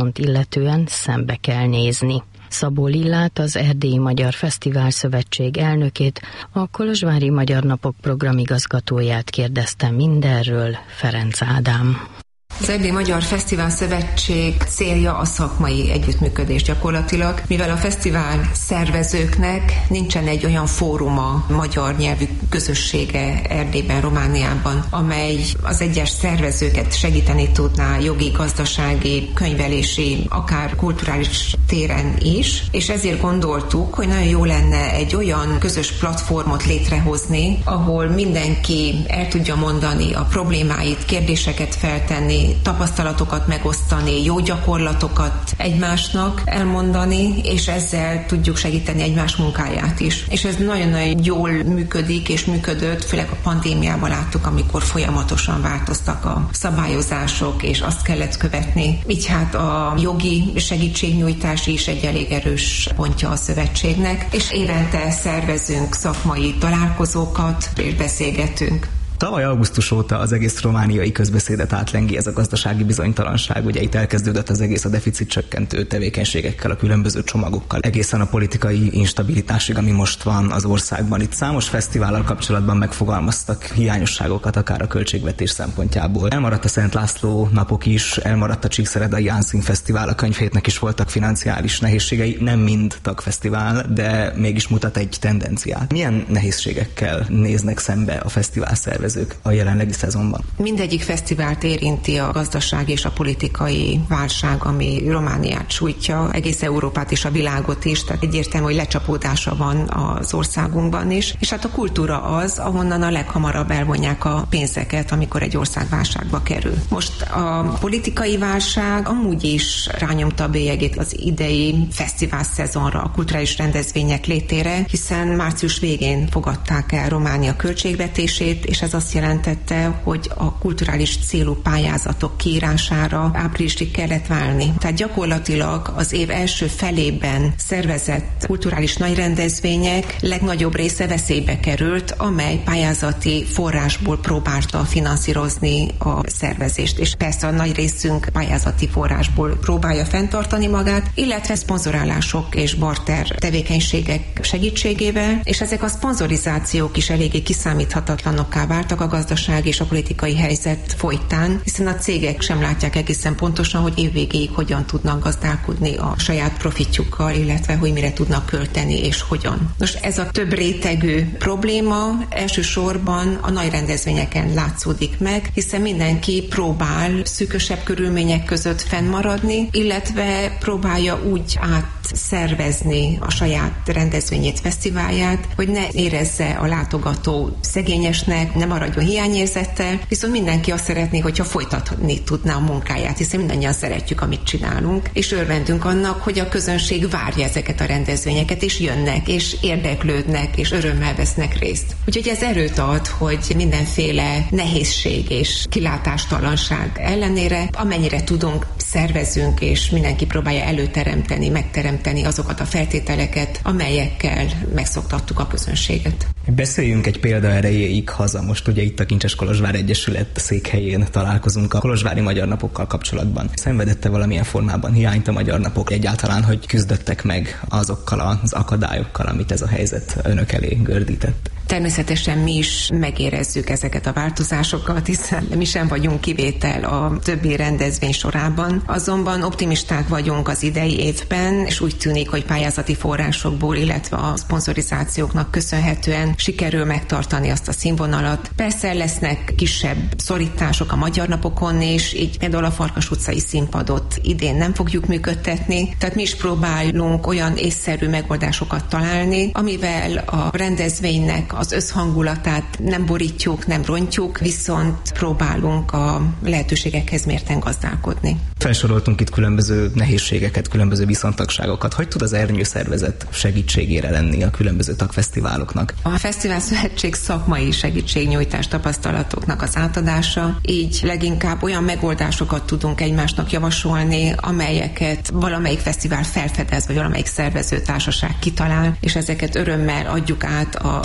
alapvetően szembe kell nézni. Szabó Lillát, az Erdélyi Magyar Fesztivál Szövetség elnökét, a Kolozsvári Magyar Napok programigazgatóját kérdezte mindenről Ferenc Ádám. Az Erdélyi Magyar Fesztivál Szövetség célja a szakmai együttműködés gyakorlatilag, mivel a fesztivál szervezőknek nincsen egy olyan fóruma, magyar nyelvű közössége Erdélyben, Romániában, amely az egyes szervezőket segíteni tudná jogi, gazdasági, könyvelési, akár kulturális téren is, és ezért gondoltuk, hogy nagyon jó lenne egy olyan közös platformot létrehozni, ahol mindenki el tudja mondani a problémáit, kérdéseket feltenni, tapasztalatokat megosztani, jó gyakorlatokat egymásnak elmondani, és ezzel tudjuk segíteni egymás munkáját is. És ez nagyon-nagyon jól működik, és működött, főleg a pandémiában láttuk, amikor folyamatosan változtak a szabályozások, és azt kellett követni. Így hát a jogi segítségnyújtás is egy elég erős pontja a szövetségnek, és évente szervezünk szakmai találkozókat, és beszélgetünk. Tavaly augusztus óta az egész romániai közbeszédet átlengi ez a gazdasági bizonytalanság. Ugye itt elkezdődött az egész a deficit csökkentő tevékenységekkel, a különböző csomagokkal, egészen a politikai instabilitásig, ami most van az országban. Itt számos fesztivállal kapcsolatban megfogalmaztak hiányosságokat, akár a költségvetés szempontjából. Elmaradt a Szent László napok is, elmaradt a Csíkszeredai Jánszín Fesztivál, a könyvhétnek is voltak financiális nehézségei, nem mind tagfesztivál, de mégis mutat egy tendenciát. Milyen nehézségekkel néznek szembe a fesztivál szervezők a jelenlegi szezonban? Mindegyik fesztivált érinti a gazdasági és a politikai válság, ami Romániát sújtja, egész Európát és a világot is, tehát egyértelmű, hogy lecsapódása van az országunkban is, és hát a kultúra az, ahonnan a leghamarabb elvonják a pénzeket, amikor egy ország válságba kerül. Most a politikai válság amúgy is rányomta a bélyegét az idei fesztivál szezonra, a kulturális rendezvények létére, hiszen március végén fogadták el Románia költségvetését, és ez azt jelentette, hogy a kulturális célú pályázatok kiírására áprilisig kellett válni. Tehát gyakorlatilag az év első felében szervezett kulturális nagyrendezvények legnagyobb része veszélybe került, amely pályázati forrásból próbálta finanszírozni a szervezést. És persze a nagy részünk pályázati forrásból próbálja fenntartani magát, illetve szponzorálások és barter tevékenységek segítségével, és ezek a szponzorizációk is eléggé kiszámíthatatlanokká váltak a gazdaság és a politikai helyzet folytán, hiszen a cégek sem látják egészen pontosan, hogy évvégéig hogyan tudnak gazdálkodni a saját profitjukkal, illetve hogy mire tudnak költeni és hogyan. Most ez a több rétegű probléma elsősorban a nagy rendezvényeken látszódik meg, hiszen mindenki próbál szűkösebb körülmények között fennmaradni, illetve próbálja úgy átszervezni a saját rendezvényét, fesztiválját, hogy ne érezze a látogató szegényesnek, ne maradjon hiányérzettel, viszont mindenki azt szeretné, hogyha folytatni tudná a munkáját, hiszen mindannyian szeretjük, amit csinálunk, és örvendünk annak, hogy a közönség várja ezeket a rendezvényeket, és jönnek, és érdeklődnek, és örömmel vesznek részt. Úgyhogy ez erőt ad, hogy mindenféle nehézség és kilátástalanság ellenére, amennyire tudunk, szervezünk, és mindenki próbálja előteremteni, megteremteni azokat a feltételeket, amelyekkel megszoktattuk a közönséget. Beszéljünk egy példa erejéig haza. Most ugye itt a Kincses Kolozsvár Egyesület székhelyén találkozunk a Kolozsvári Magyar Napokkal kapcsolatban. Szenvedette valamilyen formában hiányt a Magyar Napok egyáltalán, hogy küzdöttek meg azokkal az akadályokkal, amit ez a helyzet önök elé gördített? Természetesen mi is megérezzük ezeket a változásokat, hiszen mi sem vagyunk kivétel a többi rendezvény sorában. Azonban optimisták vagyunk az idei évben, és úgy tűnik, hogy pályázati forrásokból, illetve a szponzorizációknak köszönhetően sikerül megtartani azt a színvonalat. Persze lesznek kisebb szorítások a Magyar Napokon is, így például a Farkas utcai színpadot idén nem fogjuk működtetni, tehát mi is próbálunk olyan észszerű megoldásokat találni, amivel a rendezvénynek az összhangulatát nem borítjuk, nem rontjuk, viszont próbálunk a lehetőségekhez mérten gazdálkodni. Felsoroltunk itt különböző nehézségeket, különböző viszontagságokat. Hogy tud az ernyőszervezet segítségére lenni a különböző tagfesztiváloknak? A Fesztivál Szövetség szakmai segítségnyújtás tapasztalatoknak az átadása, így leginkább olyan megoldásokat tudunk egymásnak javasolni, amelyeket valamelyik fesztivál felfedez, vagy valamelyik szervezőtársaság kitalál, és ezeket örömmel adjuk át a többieknek,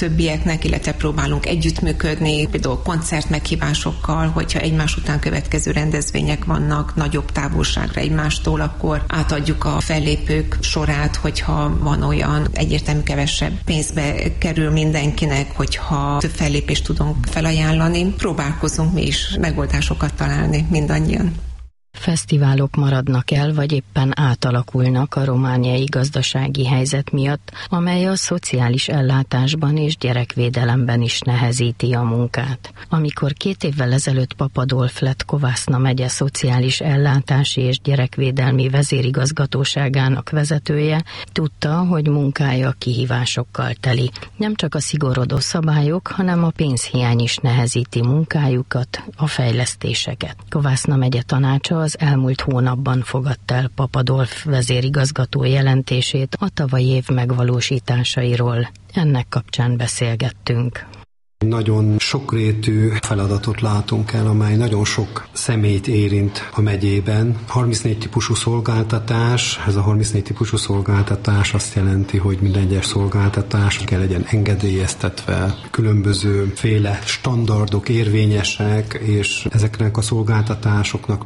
cégeknek, illetve próbálunk együttműködni, például koncert meghívásokkal, hogyha egymás után következő rendezvények vannak nagyobb távolságra egymástól, akkor átadjuk a fellépők sorát, hogyha van olyan, egyértelmű kevesebb pénzbe kerül mindenkinek, hogyha több fellépést tudunk felajánlani. Próbálkozunk mi is megoldásokat találni mindannyian. Fesztiválok maradnak el, vagy éppen átalakulnak a romániai gazdasági helyzet miatt, amely a szociális ellátásban és gyerekvédelemben is nehezíti a munkát. Amikor 2 évvel ezelőtt Papadolf lett Kovászna megye szociális ellátási és gyerekvédelmi vezérigazgatóságának vezetője, tudta, hogy munkája kihívásokkal teli. Nem csak a szigorodó szabályok, hanem a pénzhiány is nehezíti munkájukat, a fejlesztéseket. Kovászna megye tanácsa az elmúlt hónapban fogadta el Papadolf vezérigazgató jelentését a tavalyi év megvalósításairól. Ennek kapcsán beszélgettünk. Nagyon sokrétű feladatot látunk el, amely nagyon sok személyt érint a megyében. 34 típusú szolgáltatás, ez a 34 típusú szolgáltatás azt jelenti, hogy minden egyes szolgáltatás kell legyen engedélyeztetve, különböző féle standardok érvényesek, és ezeknek a szolgáltatásoknak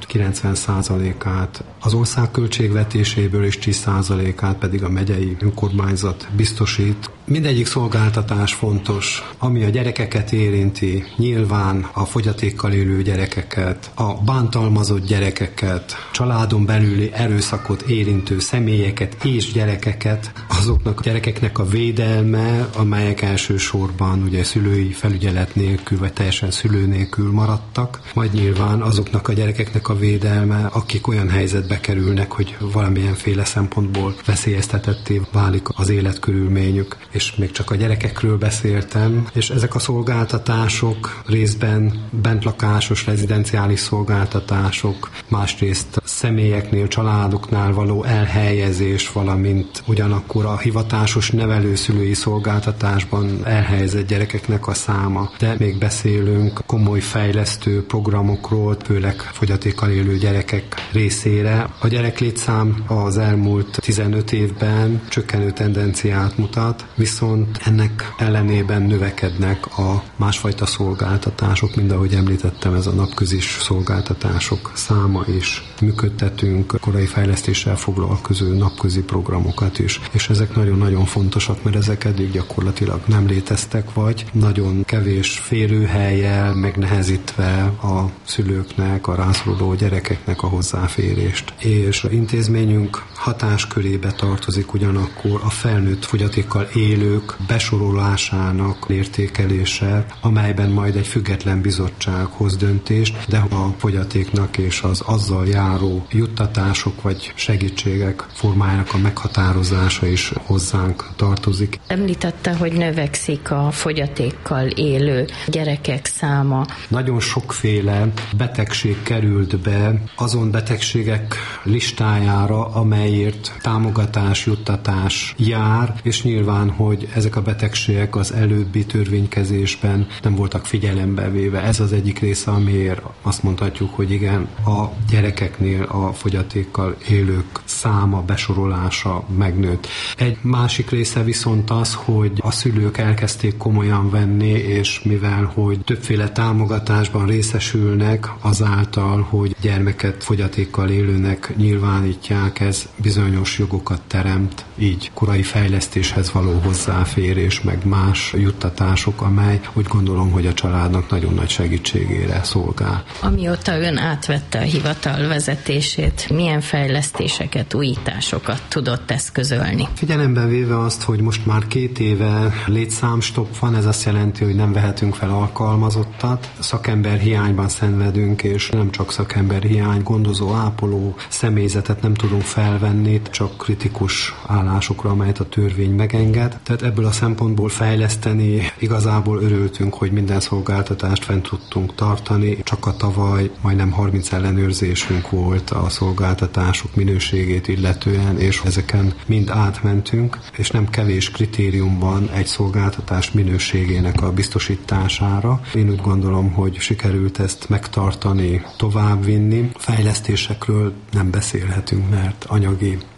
90%-át az ország költségvetéséből és 10%-át pedig a megyei önkormányzat biztosít. Mindegyik szolgáltatás fontos, ami a gyerekeket érinti, nyilván a fogyatékkal élő gyerekeket, a bántalmazott gyerekeket, családon belüli erőszakot érintő személyeket és gyerekeket, azoknak a gyerekeknek a védelme, amelyek elsősorban ugye szülői felügyelet nélkül vagy teljesen szülő nélkül maradtak, majd nyilván azoknak a gyerekeknek a védelme, akik olyan helyzetbe kerülnek, hogy valamilyenféle szempontból veszélyeztetetté válik az életkörülményük. És még csak a gyerekekről beszéltem, és ezek a szolgáltatások részben bentlakásos, rezidenciális szolgáltatások, másrészt személyeknél, családoknál való elhelyezés, valamint ugyanakkor a hivatásos nevelőszülői szolgáltatásban elhelyezett gyerekeknek a száma. De még beszélünk komoly fejlesztő programokról, főleg fogyatékkal élő gyerekek részére. A gyereklétszám az elmúlt 15 évben csökkenő tendenciát mutat, viszont ennek ellenében növekednek a másfajta szolgáltatások, mint ahogy említettem, ez a napközis szolgáltatások száma is. Működtetünk korai fejlesztéssel foglalkozó napközi programokat is, és ezek nagyon-nagyon fontosak, mert ezek eddig gyakorlatilag nem léteztek, vagy nagyon kevés férőhellyel megnehezítve a szülőknek, a rászoruló gyerekeknek a hozzáférést. És az intézményünk hatáskörébe tartozik ugyanakkor a felnőtt fogyatékkal élők besorolásának értékelése, amelyben majd egy független bizottság hoz döntést, de a fogyatéknak és az azzal járó juttatások vagy segítségek formájának a meghatározása is hozzánk tartozik. Említette, hogy növekszik a fogyatékkal élő gyerekek száma. Nagyon sokféle betegség került be azon betegségek listájára, amelyért támogatás, juttatás jár, és nyilván, hogy ezek a betegségek az előbbi törvénykezésben nem voltak figyelembe véve. Ez az egyik része, amiért azt mondhatjuk, hogy igen, a gyerekeknél a fogyatékkal élők száma, besorolása megnőtt. Egy másik része viszont az, hogy a szülők elkezdték komolyan venni, és mivel, hogy többféle támogatásban részesülnek azáltal, hogy gyermeket fogyatékkal élőnek nyilvánítják, ez bizonyos jogokat teremt, így korai fejlesztéshez való hozzáférés, meg más juttatások, amely úgy gondolom, hogy a családnak nagyon nagy segítségére szolgál. Amióta ön átvette a hivatal vezetését, milyen fejlesztéseket, újításokat tudott eszközölni? Figyelembe véve azt, hogy most már 2 éve létszámstopp van, ez azt jelenti, hogy nem vehetünk fel alkalmazottat. Szakember hiányban szenvedünk, és nem csak szakember hiány, gondozó, ápoló személyzetet nem tudunk felvenni, csak kritikus állásokra, amelyet a törvény megenged. Tehát ebből a szempontból fejleszteni igazából örültünk, hogy minden szolgáltatást fent tudtunk tartani. Csak a tavaly majdnem 30 ellenőrzésünk volt a szolgáltatások minőségét illetően, és ezeken mind átmentünk, és nem kevés kritérium van egy szolgáltatás minőségének a biztosítására. Én úgy gondolom, hogy sikerült ezt megtartani, továbbvinni. Fejlesztésekről nem beszélhetünk, mert anyagi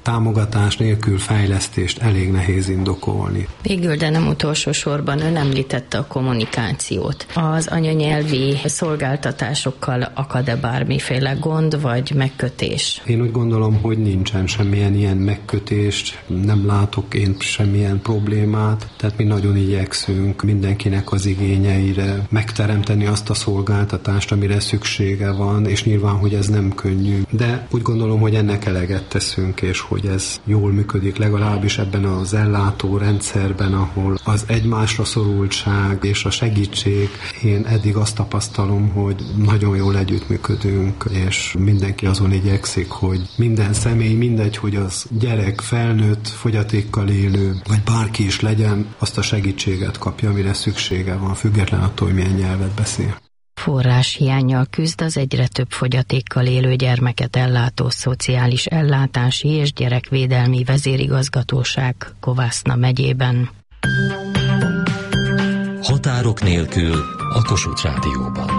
támogatás nélkül fejlesztést elég nehéz indokolni. Végül, de nem utolsó sorban ön említette a kommunikációt. Az anyanyelvi szolgáltatásokkal akad-e bármiféle gond vagy megkötés? Én úgy gondolom, hogy nincsen semmilyen ilyen megkötést, nem látok én semmilyen problémát, tehát mi nagyon igyekszünk mindenkinek az igényeire megteremteni azt a szolgáltatást, amire szüksége van, és nyilván, hogy ez nem könnyű. De úgy gondolom, hogy ennek eleget teszünk, és hogy ez jól működik, legalábbis ebben az ellátó rendszerben, ahol az egymásra szorultság és a segítség, én eddig azt tapasztalom, hogy nagyon jól együttműködünk, és mindenki azon igyekszik, hogy minden személy, mindegy, hogy az gyerek, felnőtt, fogyatékkal élő, vagy bárki is legyen, azt a segítséget kapja, amire szüksége van, független attól, hogy milyen nyelvet beszél. Forráshiánnyal küzd az egyre több fogyatékkal élő gyermeket ellátó Szociális Ellátási és Gyerekvédelmi Vezérigazgatóság Kovászna megyében. Határok nélkül a Kossuth Rádióban.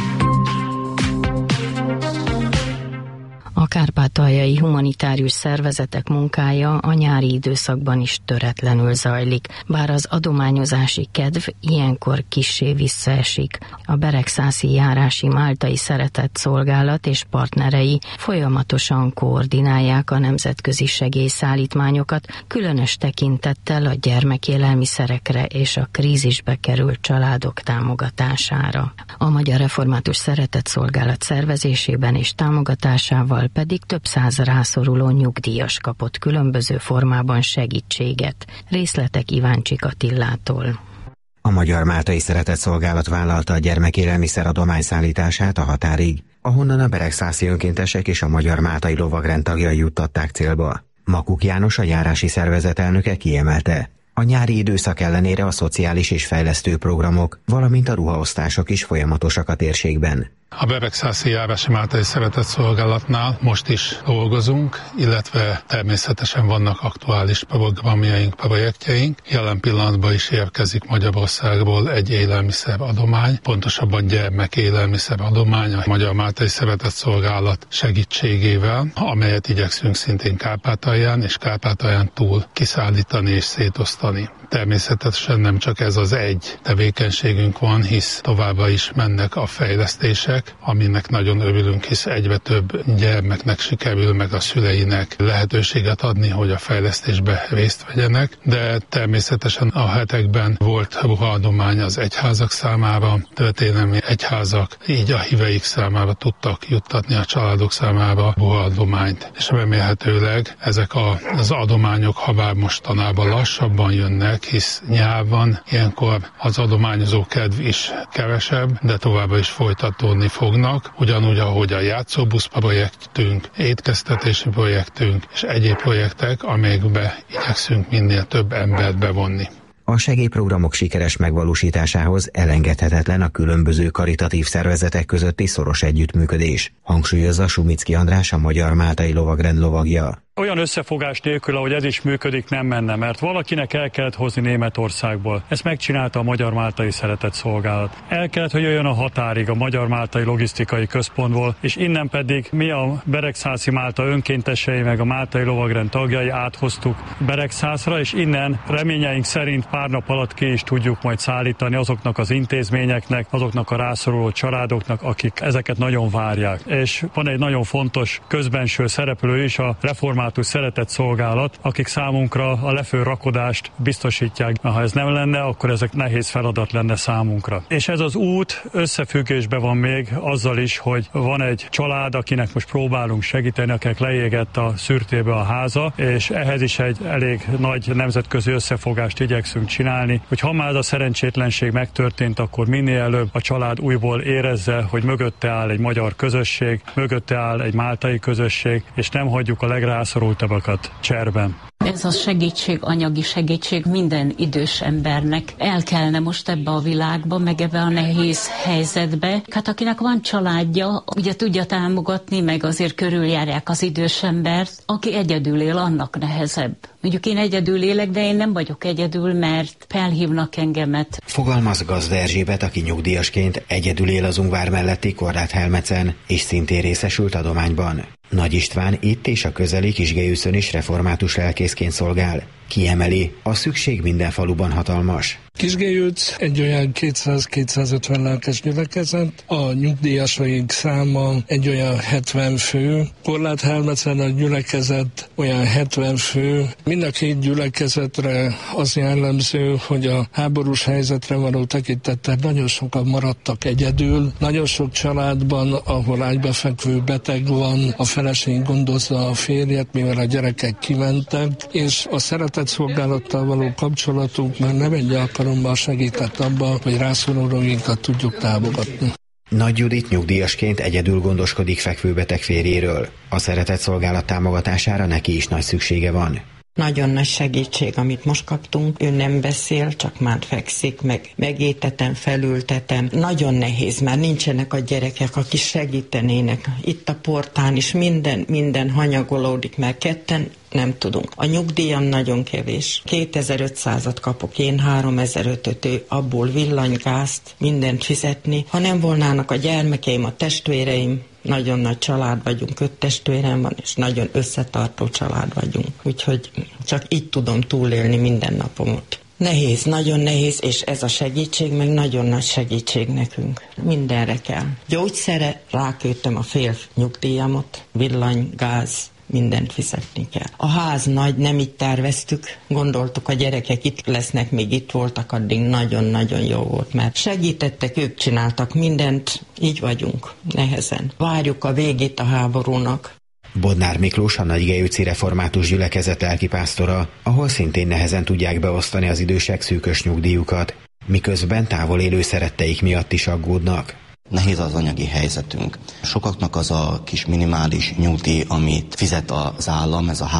A kárpátaljai humanitárius szervezetek munkája a nyári időszakban is töretlenül zajlik, bár az adományozási kedv ilyenkor kissé visszaesik. A Beregszászi Járási Máltai Szeretetszolgálat és partnerei folyamatosan koordinálják a nemzetközi segélyszállítmányokat, különös tekintettel a gyermekélelmiszerekre és a krízisbe került családok támogatására. A Magyar Református Szeretetszolgálat szervezésében és támogatásával pedig több száz rászoruló nyugdíjas kapott különböző formában segítséget. Részletek Iváncsik Attillától. A Magyar Máltai Szeretetszolgálat vállalta a gyermekélelmiszer adomány szállítását a határig, ahonnan a beregszászi önkéntesek és a Magyar Máltai Lovagrend tagjai juttatták célba. Makuk János, a járási szervezet elnöke kiemelte: a nyári időszak ellenére a szociális és fejlesztő programok, valamint a ruhaosztások is folyamatosak a térségben. A Beregszászi Járási Máltai Szeretetszolgálatnál most is dolgozunk, illetve természetesen vannak aktuális programjaink, projektjeink. Jelen pillanatban is érkezik Magyarországról egy élelmiszeradomány, pontosabban gyermekélelmiszeradomány a Magyar Máltai Szeretetszolgálat segítségével, amelyet igyekszünk szintén Kárpátalján és Kárpátalján túl kiszállítani és szétosztani. Természetesen nem csak ez az egy tevékenységünk van, hisz továbbá is mennek a fejlesztések, aminek nagyon örülünk, hisz egyre több gyermeknek sikerül meg a szüleinek lehetőséget adni, hogy a fejlesztésbe részt vegyenek, de természetesen a hetekben volt ruhaadomány az egyházak számára, történelmi egyházak, így a híveik számára tudtak juttatni a családok számára ruhaadományt, és remélhetőleg ezek az adományok, ha bár mostanában lassabban jönnek, hisz nyár van, ilyenkor az adományozó kedv is kevesebb, de továbbra is folytatódni fognak, ugyanúgy, ahogy a játszóbusz projektünk, étkeztetési projektünk és egyéb projektek, amelyekbe igyekszünk minél több embert bevonni. A segélyprogramok sikeres megvalósításához elengedhetetlen a különböző karitatív szervezetek közötti szoros együttműködés, hangsúlyozza Sumicki András, a Magyar Máltai Lovagrend lovagja. Olyan összefogás nélkül, ahogy ez is működik, nem menne, mert valakinek el kellett hozni Németországból. Ezt megcsinálta a Magyar Máltai Szeretetszolgálat. El kellett, hogy jöjjön a határig a Magyar Máltai Logisztikai Központból, és innen pedig mi a Beregszászi Málta önkéntesei, meg a Máltai Lovagrend tagjai áthoztuk Beregszászra, és innen reményeink szerint pár nap alatt ki is tudjuk majd szállítani azoknak az intézményeknek, azoknak a rászoruló családoknak, akik ezeket nagyon várják. És van egy nagyon fontos közbenső szereplő is, a Református Szeretetszolgálat, akik számunkra a lefőrakodást biztosítják. Ha ez nem lenne, akkor ezek nehéz feladat lenne számunkra. És ez az út összefüggésben van még azzal is, hogy van egy család, akinek most próbálunk segíteni, akinek leégett a szürtébe a háza, és ehhez is egy elég nagy nemzetközi összefogást igyekszünk csinálni, hogy ha már ez a szerencsétlenség megtörtént, akkor minél előbb a család újból érezze, hogy mögötte áll egy magyar közösség, mögötte áll egy máltai közösség, és nem hagyjuk a legrászorultabbakat cserben. Ez a segítség, anyagi segítség minden idős embernek el kellene most ebbe a világba, meg ebbe a nehéz helyzetbe. Hát akinek van családja, ugye tudja támogatni, meg azért körüljárják az idős embert. Aki egyedül él, annak nehezebb. Mondjuk én egyedül élek, de én nem vagyok egyedül, mert felhívnak engemet. Fogalmaz Gazda Erzsébet, aki nyugdíjasként egyedül él az Ungvár melletti Korlát Helmecen, és szintén részesült adományban. Nagy István itt és a közeli Kisgelyűszön is református lelkészként szolgál. Kiemeli, a szükség minden faluban hatalmas. Kisgelyűc egy olyan 200-250 lelkes gyülekezet, a nyugdíjasaink száma egy olyan 70 fő, Korlát Helmecen a gyülekezet olyan 70 fő. Mind a két gyülekezetre az jellemző, hogy a háborús helyzetre való tekintettel nagyon sokan maradtak egyedül. Nagyon sok családban, ahol ágybefekvő beteg van, a feleség gondozza a férjet, mivel a gyerekek kimentek, és a szeretetszolgálattal való kapcsolatunk már nem egy alkalommal segített abban, hogy rászorulóinkat tudjuk támogatni. Nagy Judit nyugdíjasként egyedül gondoskodik fekvőbeteg férjéről. A szeretetszolgálat támogatására neki is nagy szüksége van. Nagyon nagy segítség, amit most kaptunk. Ő nem beszél, csak már fekszik, megétetem, felültetem. Nagyon nehéz, már nincsenek a gyerekek, akik segítenének. Itt a portán is minden hanyagolódik, mert ketten nem tudunk. A nyugdíjam nagyon kevés. 2500-at kapok, én 3500-öt, ő abból villanygázt, mindent fizetni. Ha nem volnának a gyermekeim, a testvéreim, nagyon nagy család vagyunk, 5 testvérem van, és nagyon összetartó család vagyunk. Úgyhogy csak így tudom túlélni minden napomat. Nehéz, nagyon nehéz, és ez a segítség meg nagyon nagy segítség nekünk. Mindenre kell. Gyógyszere, ráköltöm a fél nyugdíjamot, villany, gáz, mindent fizetni kell. A ház nagy, nem így terveztük, gondoltuk, a gyerekek itt lesznek, még itt voltak, addig nagyon-nagyon jó volt, mert segítettek, ők csináltak mindent, így vagyunk, nehezen. Várjuk a végét a háborúnak. Bodnár Miklós a Nagygelyőci Református Gyülekezet lelkipásztora, ahol szintén nehezen tudják beosztani az idősek szűkös nyugdíjukat, miközben távol élő szeretteik miatt is aggódnak. Nehéz az anyagi helyzetünk. Sokaknak az a kis minimális nyugdíj, amit fizet az állam, ez a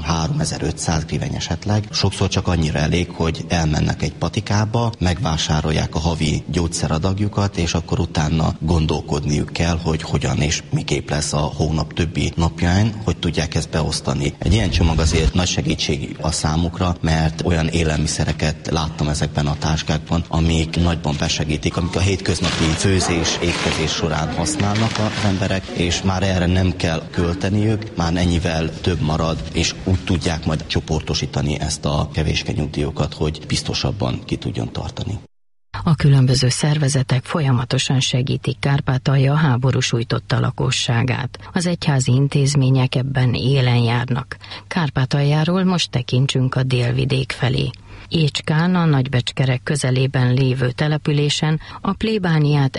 3500 griveny esetleg, sokszor csak annyira elég, hogy elmennek egy patikába, megvásárolják a havi gyógyszeradagjukat, és akkor utána gondolkodniuk kell, hogy hogyan és miképp lesz a hónap többi napján, hogy tudják ezt beosztani. Egy ilyen csomag azért nagy segítség a számukra, mert olyan élelmiszereket láttam ezekben a táskákban, amik nagyban besegítik, amik a hétköznapi főzés, étkezés során használnak az emberek, és már erre nem kell költeniük, már ennyivel több marad, és úgy tudják majd csoportosítani ezt a kevéske nyugdíjokat, hogy biztosabban ki tudjon tartani. A különböző szervezetek folyamatosan segítik Kárpátalja a háború sújtotta lakosságát. Az egyházi intézmények ebben élen járnak. Kárpátaljáról most tekintsünk a délvidék felé. Écskán, a Nagybecskerek közelében lévő településen a plébániát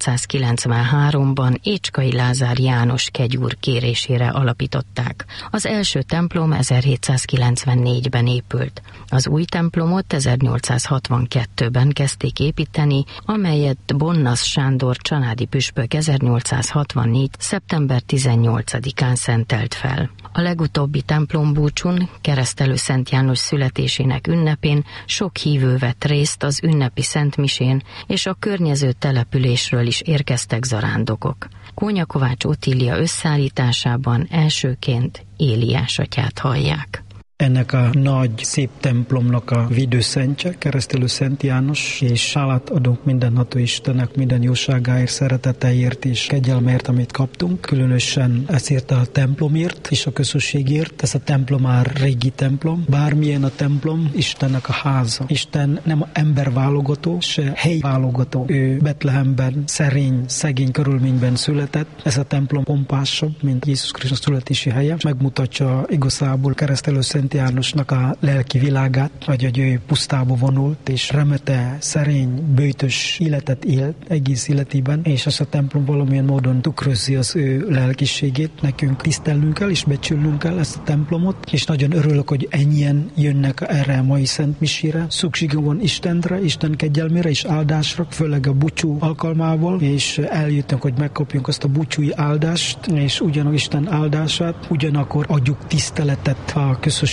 1793-ban Écskai Lázár János kegyúr kérésére alapították. Az első templom 1794-ben épült. Az új templomot 1862-ben kezdték építeni, amelyet Bonnasz Sándor csanádi püspök 1864. szeptember 18-án szentelt fel. A legutóbbi templombúcsún, Keresztelő Szent János születésének ünnepén sok hívő vett részt az ünnepi szentmisén, és a környező településről is érkeztek zarándokok. Kónya-Kovács Otília összeállításában elsőként Éliás atyát hallják. Ennek a nagy, szép templomnak a védőszentje, Keresztelő Szent János, és hálát adunk mindenható Istennek minden jóságáért, szereteteért és kegyelmért, amit kaptunk. Különösen ezért a templomért és a közösségért. Ez a templom már régi templom. Bármilyen a templom, Istennek a háza. Isten nem emberválogató, se helyválogató. Ő Betlehemben szerény, szegény körülményben született. Ez a templom pompásabb, mint Jézus Krisztus születési helye. Megmutatja igazából Keresztelő Szent Jánosnak a lelki világát, hogy ő pusztába vonult, és remete, szerény, böjtös életet élt egész életében, és ez a templom valamilyen módon tükrözi az ő lelkiségét. Nekünk tisztelnünk kell, és becsülnünk kell ezt a templomot, és nagyon örülök, hogy ennyien jönnek erre a mai Szent Misére. Szükségünk van Istenre, Isten kegyelmére és áldásra, főleg a búcsú alkalmával, és eljöttünk, hogy megkapjunk azt a búcsúi áldást, és ugyanak Isten áldását, ugyanakkor adjuk tiszteletet a közösség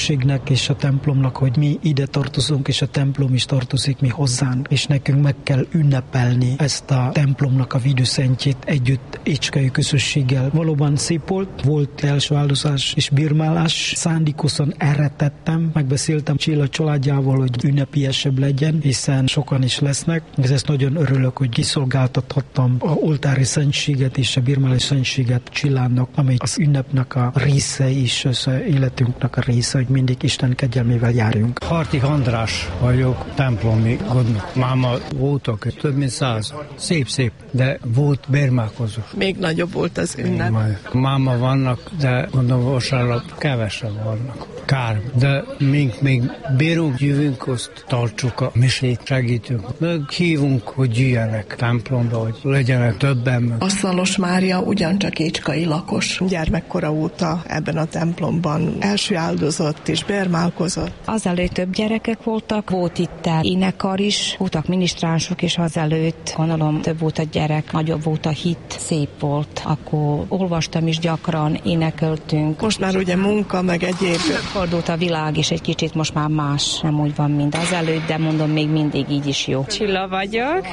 közösségnek és a templomnak, hogy mi ide tartozunk, és a templom is tartozik mi hozzánk, és nekünk meg kell ünnepelni ezt a templomnak a védőszentjét együtt écskai közösséggel. Valóban szép volt első áldozás és bírmálás, szándékosan erre tettem, megbeszéltem Csilla családjával, hogy ünnepiesebb legyen, hiszen sokan is lesznek. Ezt nagyon örülök, hogy kiszolgáltathattam a oltári szentséget és a bírmálás szentséget Csillának, amely az ünnepnek a része és az életünknek a része, hogy mindig Isten kegyelmével járjunk. Hartig András vagyok, templomi gondnok. Máma voltak, több mint 100. Szép, de volt bérmálkozó. Még nagyobb volt az ünnep. Máma vannak, de gondolom vasárnap kevesebb vannak. Kár, de mink még bérünk, jövünk, azt tartsuk a misét, segítünk. Meg hívunk, hogy jöjjenek templomba, hogy legyenek többen. Asztalos Mária ugyancsak écskai lakos. Gyermekkora óta ebben a templomban első áldozott és bérmálkozott. Azelőtt több gyerekek voltak, volt itt énekar is, voltak minisztránsok is azelőtt. Gondolom több volt a gyerek, nagyobb volt a hit, szép volt. Akkor olvastam is gyakran, énekeltünk. Most már ugye munka, meg egyéb. Fordult a világ is egy kicsit, most már más, nem úgy van, mint azelőtt, de mondom, még mindig így is jó. Csilla vagyok.